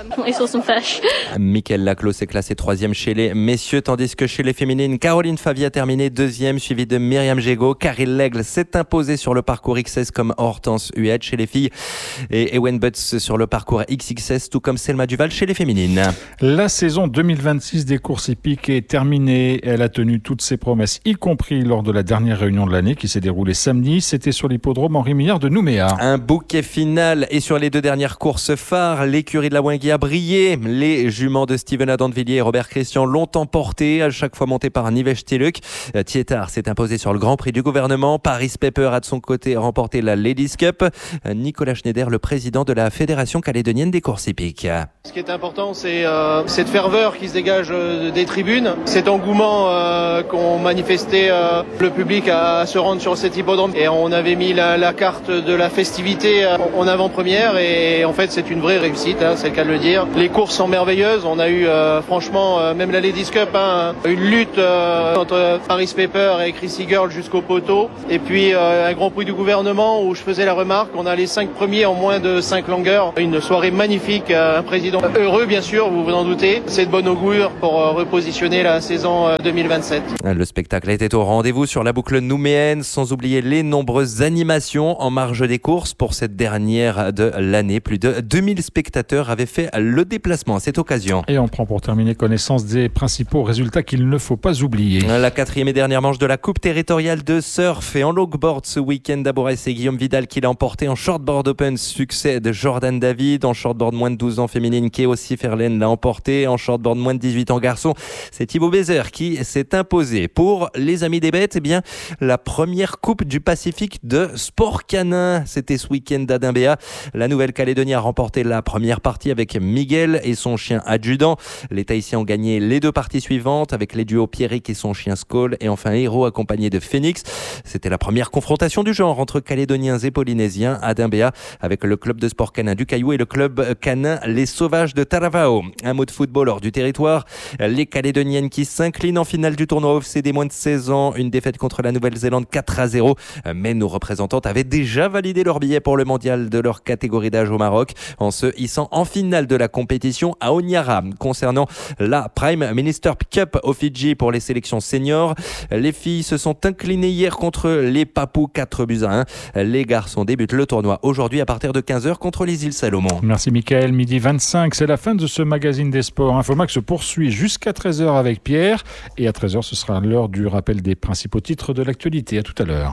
Mickaël Laclos est classé troisième chez les messieurs, tandis que chez les féminines, Caroline Favy a terminé deuxième, suivie de Myriam Jego. Caril Lègle s'est imposée sur le parcours X S comme Hortense Huet chez les filles et Ewen Butts sur le parcours X X S, tout comme Selma Duval chez les féminines. La saison deux mille vingt-six des courses hippiques est terminée. Elle a tenu toutes ses promesses, y compris lors de la dernière réunion de l'année qui s'est déroulée samedi. C'était sur l'hippodrome Henri Millard de Nouméa. Un bouquet final et sur les deux dernières courses phares, l'écurie de la Wingui a brillé. Les juments de Steven Adantvilliers et Robert Christian l'ont emporté, à chaque fois monté par Nivesh Tiluk. Tietar s'est imposé sur le Grand Prix du gouvernement. Paris Pepper a de son côté remporté la Ladies Cup. Nicolas Schneider, le président de la Fédération calédonienne des courses hippiques. Ce qui est important, c'est euh, cette ferveur qui se dégage euh, des tribunes, cet engouement euh, qu'ont manifesté euh, le public à, à se rendre sur cet hippodrome. Et on avait mis la, la carte de la festivité euh, en avant-première et en fait c'est une vraie réussite, hein, c'est le cas de le dire. Les courses sont merveilleuses, on a eu euh, franchement euh, même la Ladies Cup, hein, une lutte euh, entre Paris Pepper et Chrissy Girl jusqu'au poteau. Et puis euh, un Grand Prix du gouvernement où je faisais la remarque, on a les cinq premiers en moins de cinq longueurs. Une soirée magnifique, euh, un président heureux bien sûr, vous vous en doutez. C'est de bon augure pour euh, repositionner la saison euh, deux mille vingt-sept. Le spectacle était au rendez-vous sur la boucle nouméenne, sans oublier les nombreuses animations en marge des courses. Pour cette dernière de l'année, plus de deux mille spectateurs avaient fait le déplacement à cette occasion. Et on prend pour terminer connaissance des principaux résultats qu'il ne faut pas oublier. La quatrième et dernière manche de la Coupe territoriale de surf et en longboard ce week-end d'abord, c'est Guillaume Vidal qui l'a emporté. En shortboard open, succès de Jordan David. En shortboard moins de douze ans féminine, Keo Siferlen l'a emporté. En shortboard moins de dix-huit ans garçon, c'est Thibaut Bézère qui s'est imposé. Pour les amis des bêtes, eh bien, la première Coupe du Pacifique de sport canin, c'était ce week-end à Dimbéa. La Nouvelle-Calédonie a remporté la première partie avec Miguel et son chien adjudant. Les Tahitiens ont gagné les deux parties suivantes avec les duos Pierrick et son chien Skoll, et enfin Héros accompagné de Phoenix. C'était la première confrontation du genre entre Calédoniens et Polynésiens à Dimbéa avec le club de sport canin du Caillou et le club canin Les Sauvages de Taravao. Un mot de football hors du territoire. Les Calédoniennes qui s'inclinent en finale du tournoi O F C des moins de seize ans. Une défaite contre la Nouvelle-Zélande quatre à zéro. Mais nos représentantes avaient déjà validé leur billet pour le mondial de leur catégorie d'âge au Maroc en se hissant en finale de la compétition à Honiara. Concernant la Prime Minister Cup au Fidji pour les sélections seniors, les filles se sont inclinées hier contre les Papous quatre buts à un. Les garçons débutent le tournoi aujourd'hui à partir de quinze heures contre les îles Salomon. Merci Mickaël, midi vingt-cinq, c'est la fin de ce magazine des sports. Infomax se poursuit jusqu'à treize heures avec Pierre et à treize heures ce sera l'heure du rappel des principaux titres de l'actualité. À tout à l'heure.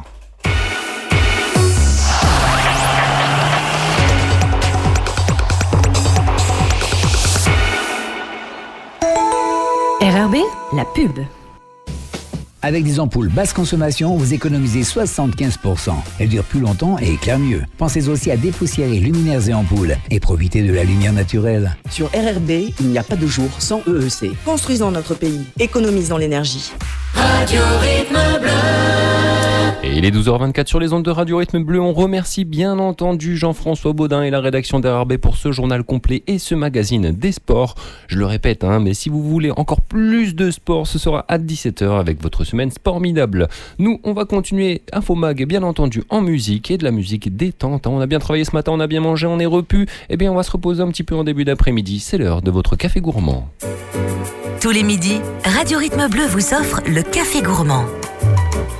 R R B, la pub. Avec des ampoules basse consommation, vous économisez soixante-quinze pour cent. Elles durent plus longtemps et éclairent mieux. Pensez aussi à dépoussiérer luminaires et ampoules et profitez de la lumière naturelle. Sur R R B, il n'y a pas de jour sans E E C. Construisons notre pays, économisons l'énergie. Radio Rythme Bleu. Et il est douze heures vingt-quatre sur les ondes de Radio Rythme Bleu. On remercie bien entendu Jean-François Baudin et la rédaction d'R R B pour ce journal complet et ce magazine des sports. Je le répète, hein, mais si vous voulez encore plus de sport, ce sera à dix-sept heures avec votre semaine Sportmidable. Nous, on va continuer Infomag, bien entendu, en musique et de la musique détente. On a bien travaillé ce matin, on a bien mangé, on est repu. Eh bien, on va se reposer un petit peu en début d'après-midi. C'est l'heure de votre café gourmand. Tous les midis, Radio Rythme Bleu vous offre le café gourmand.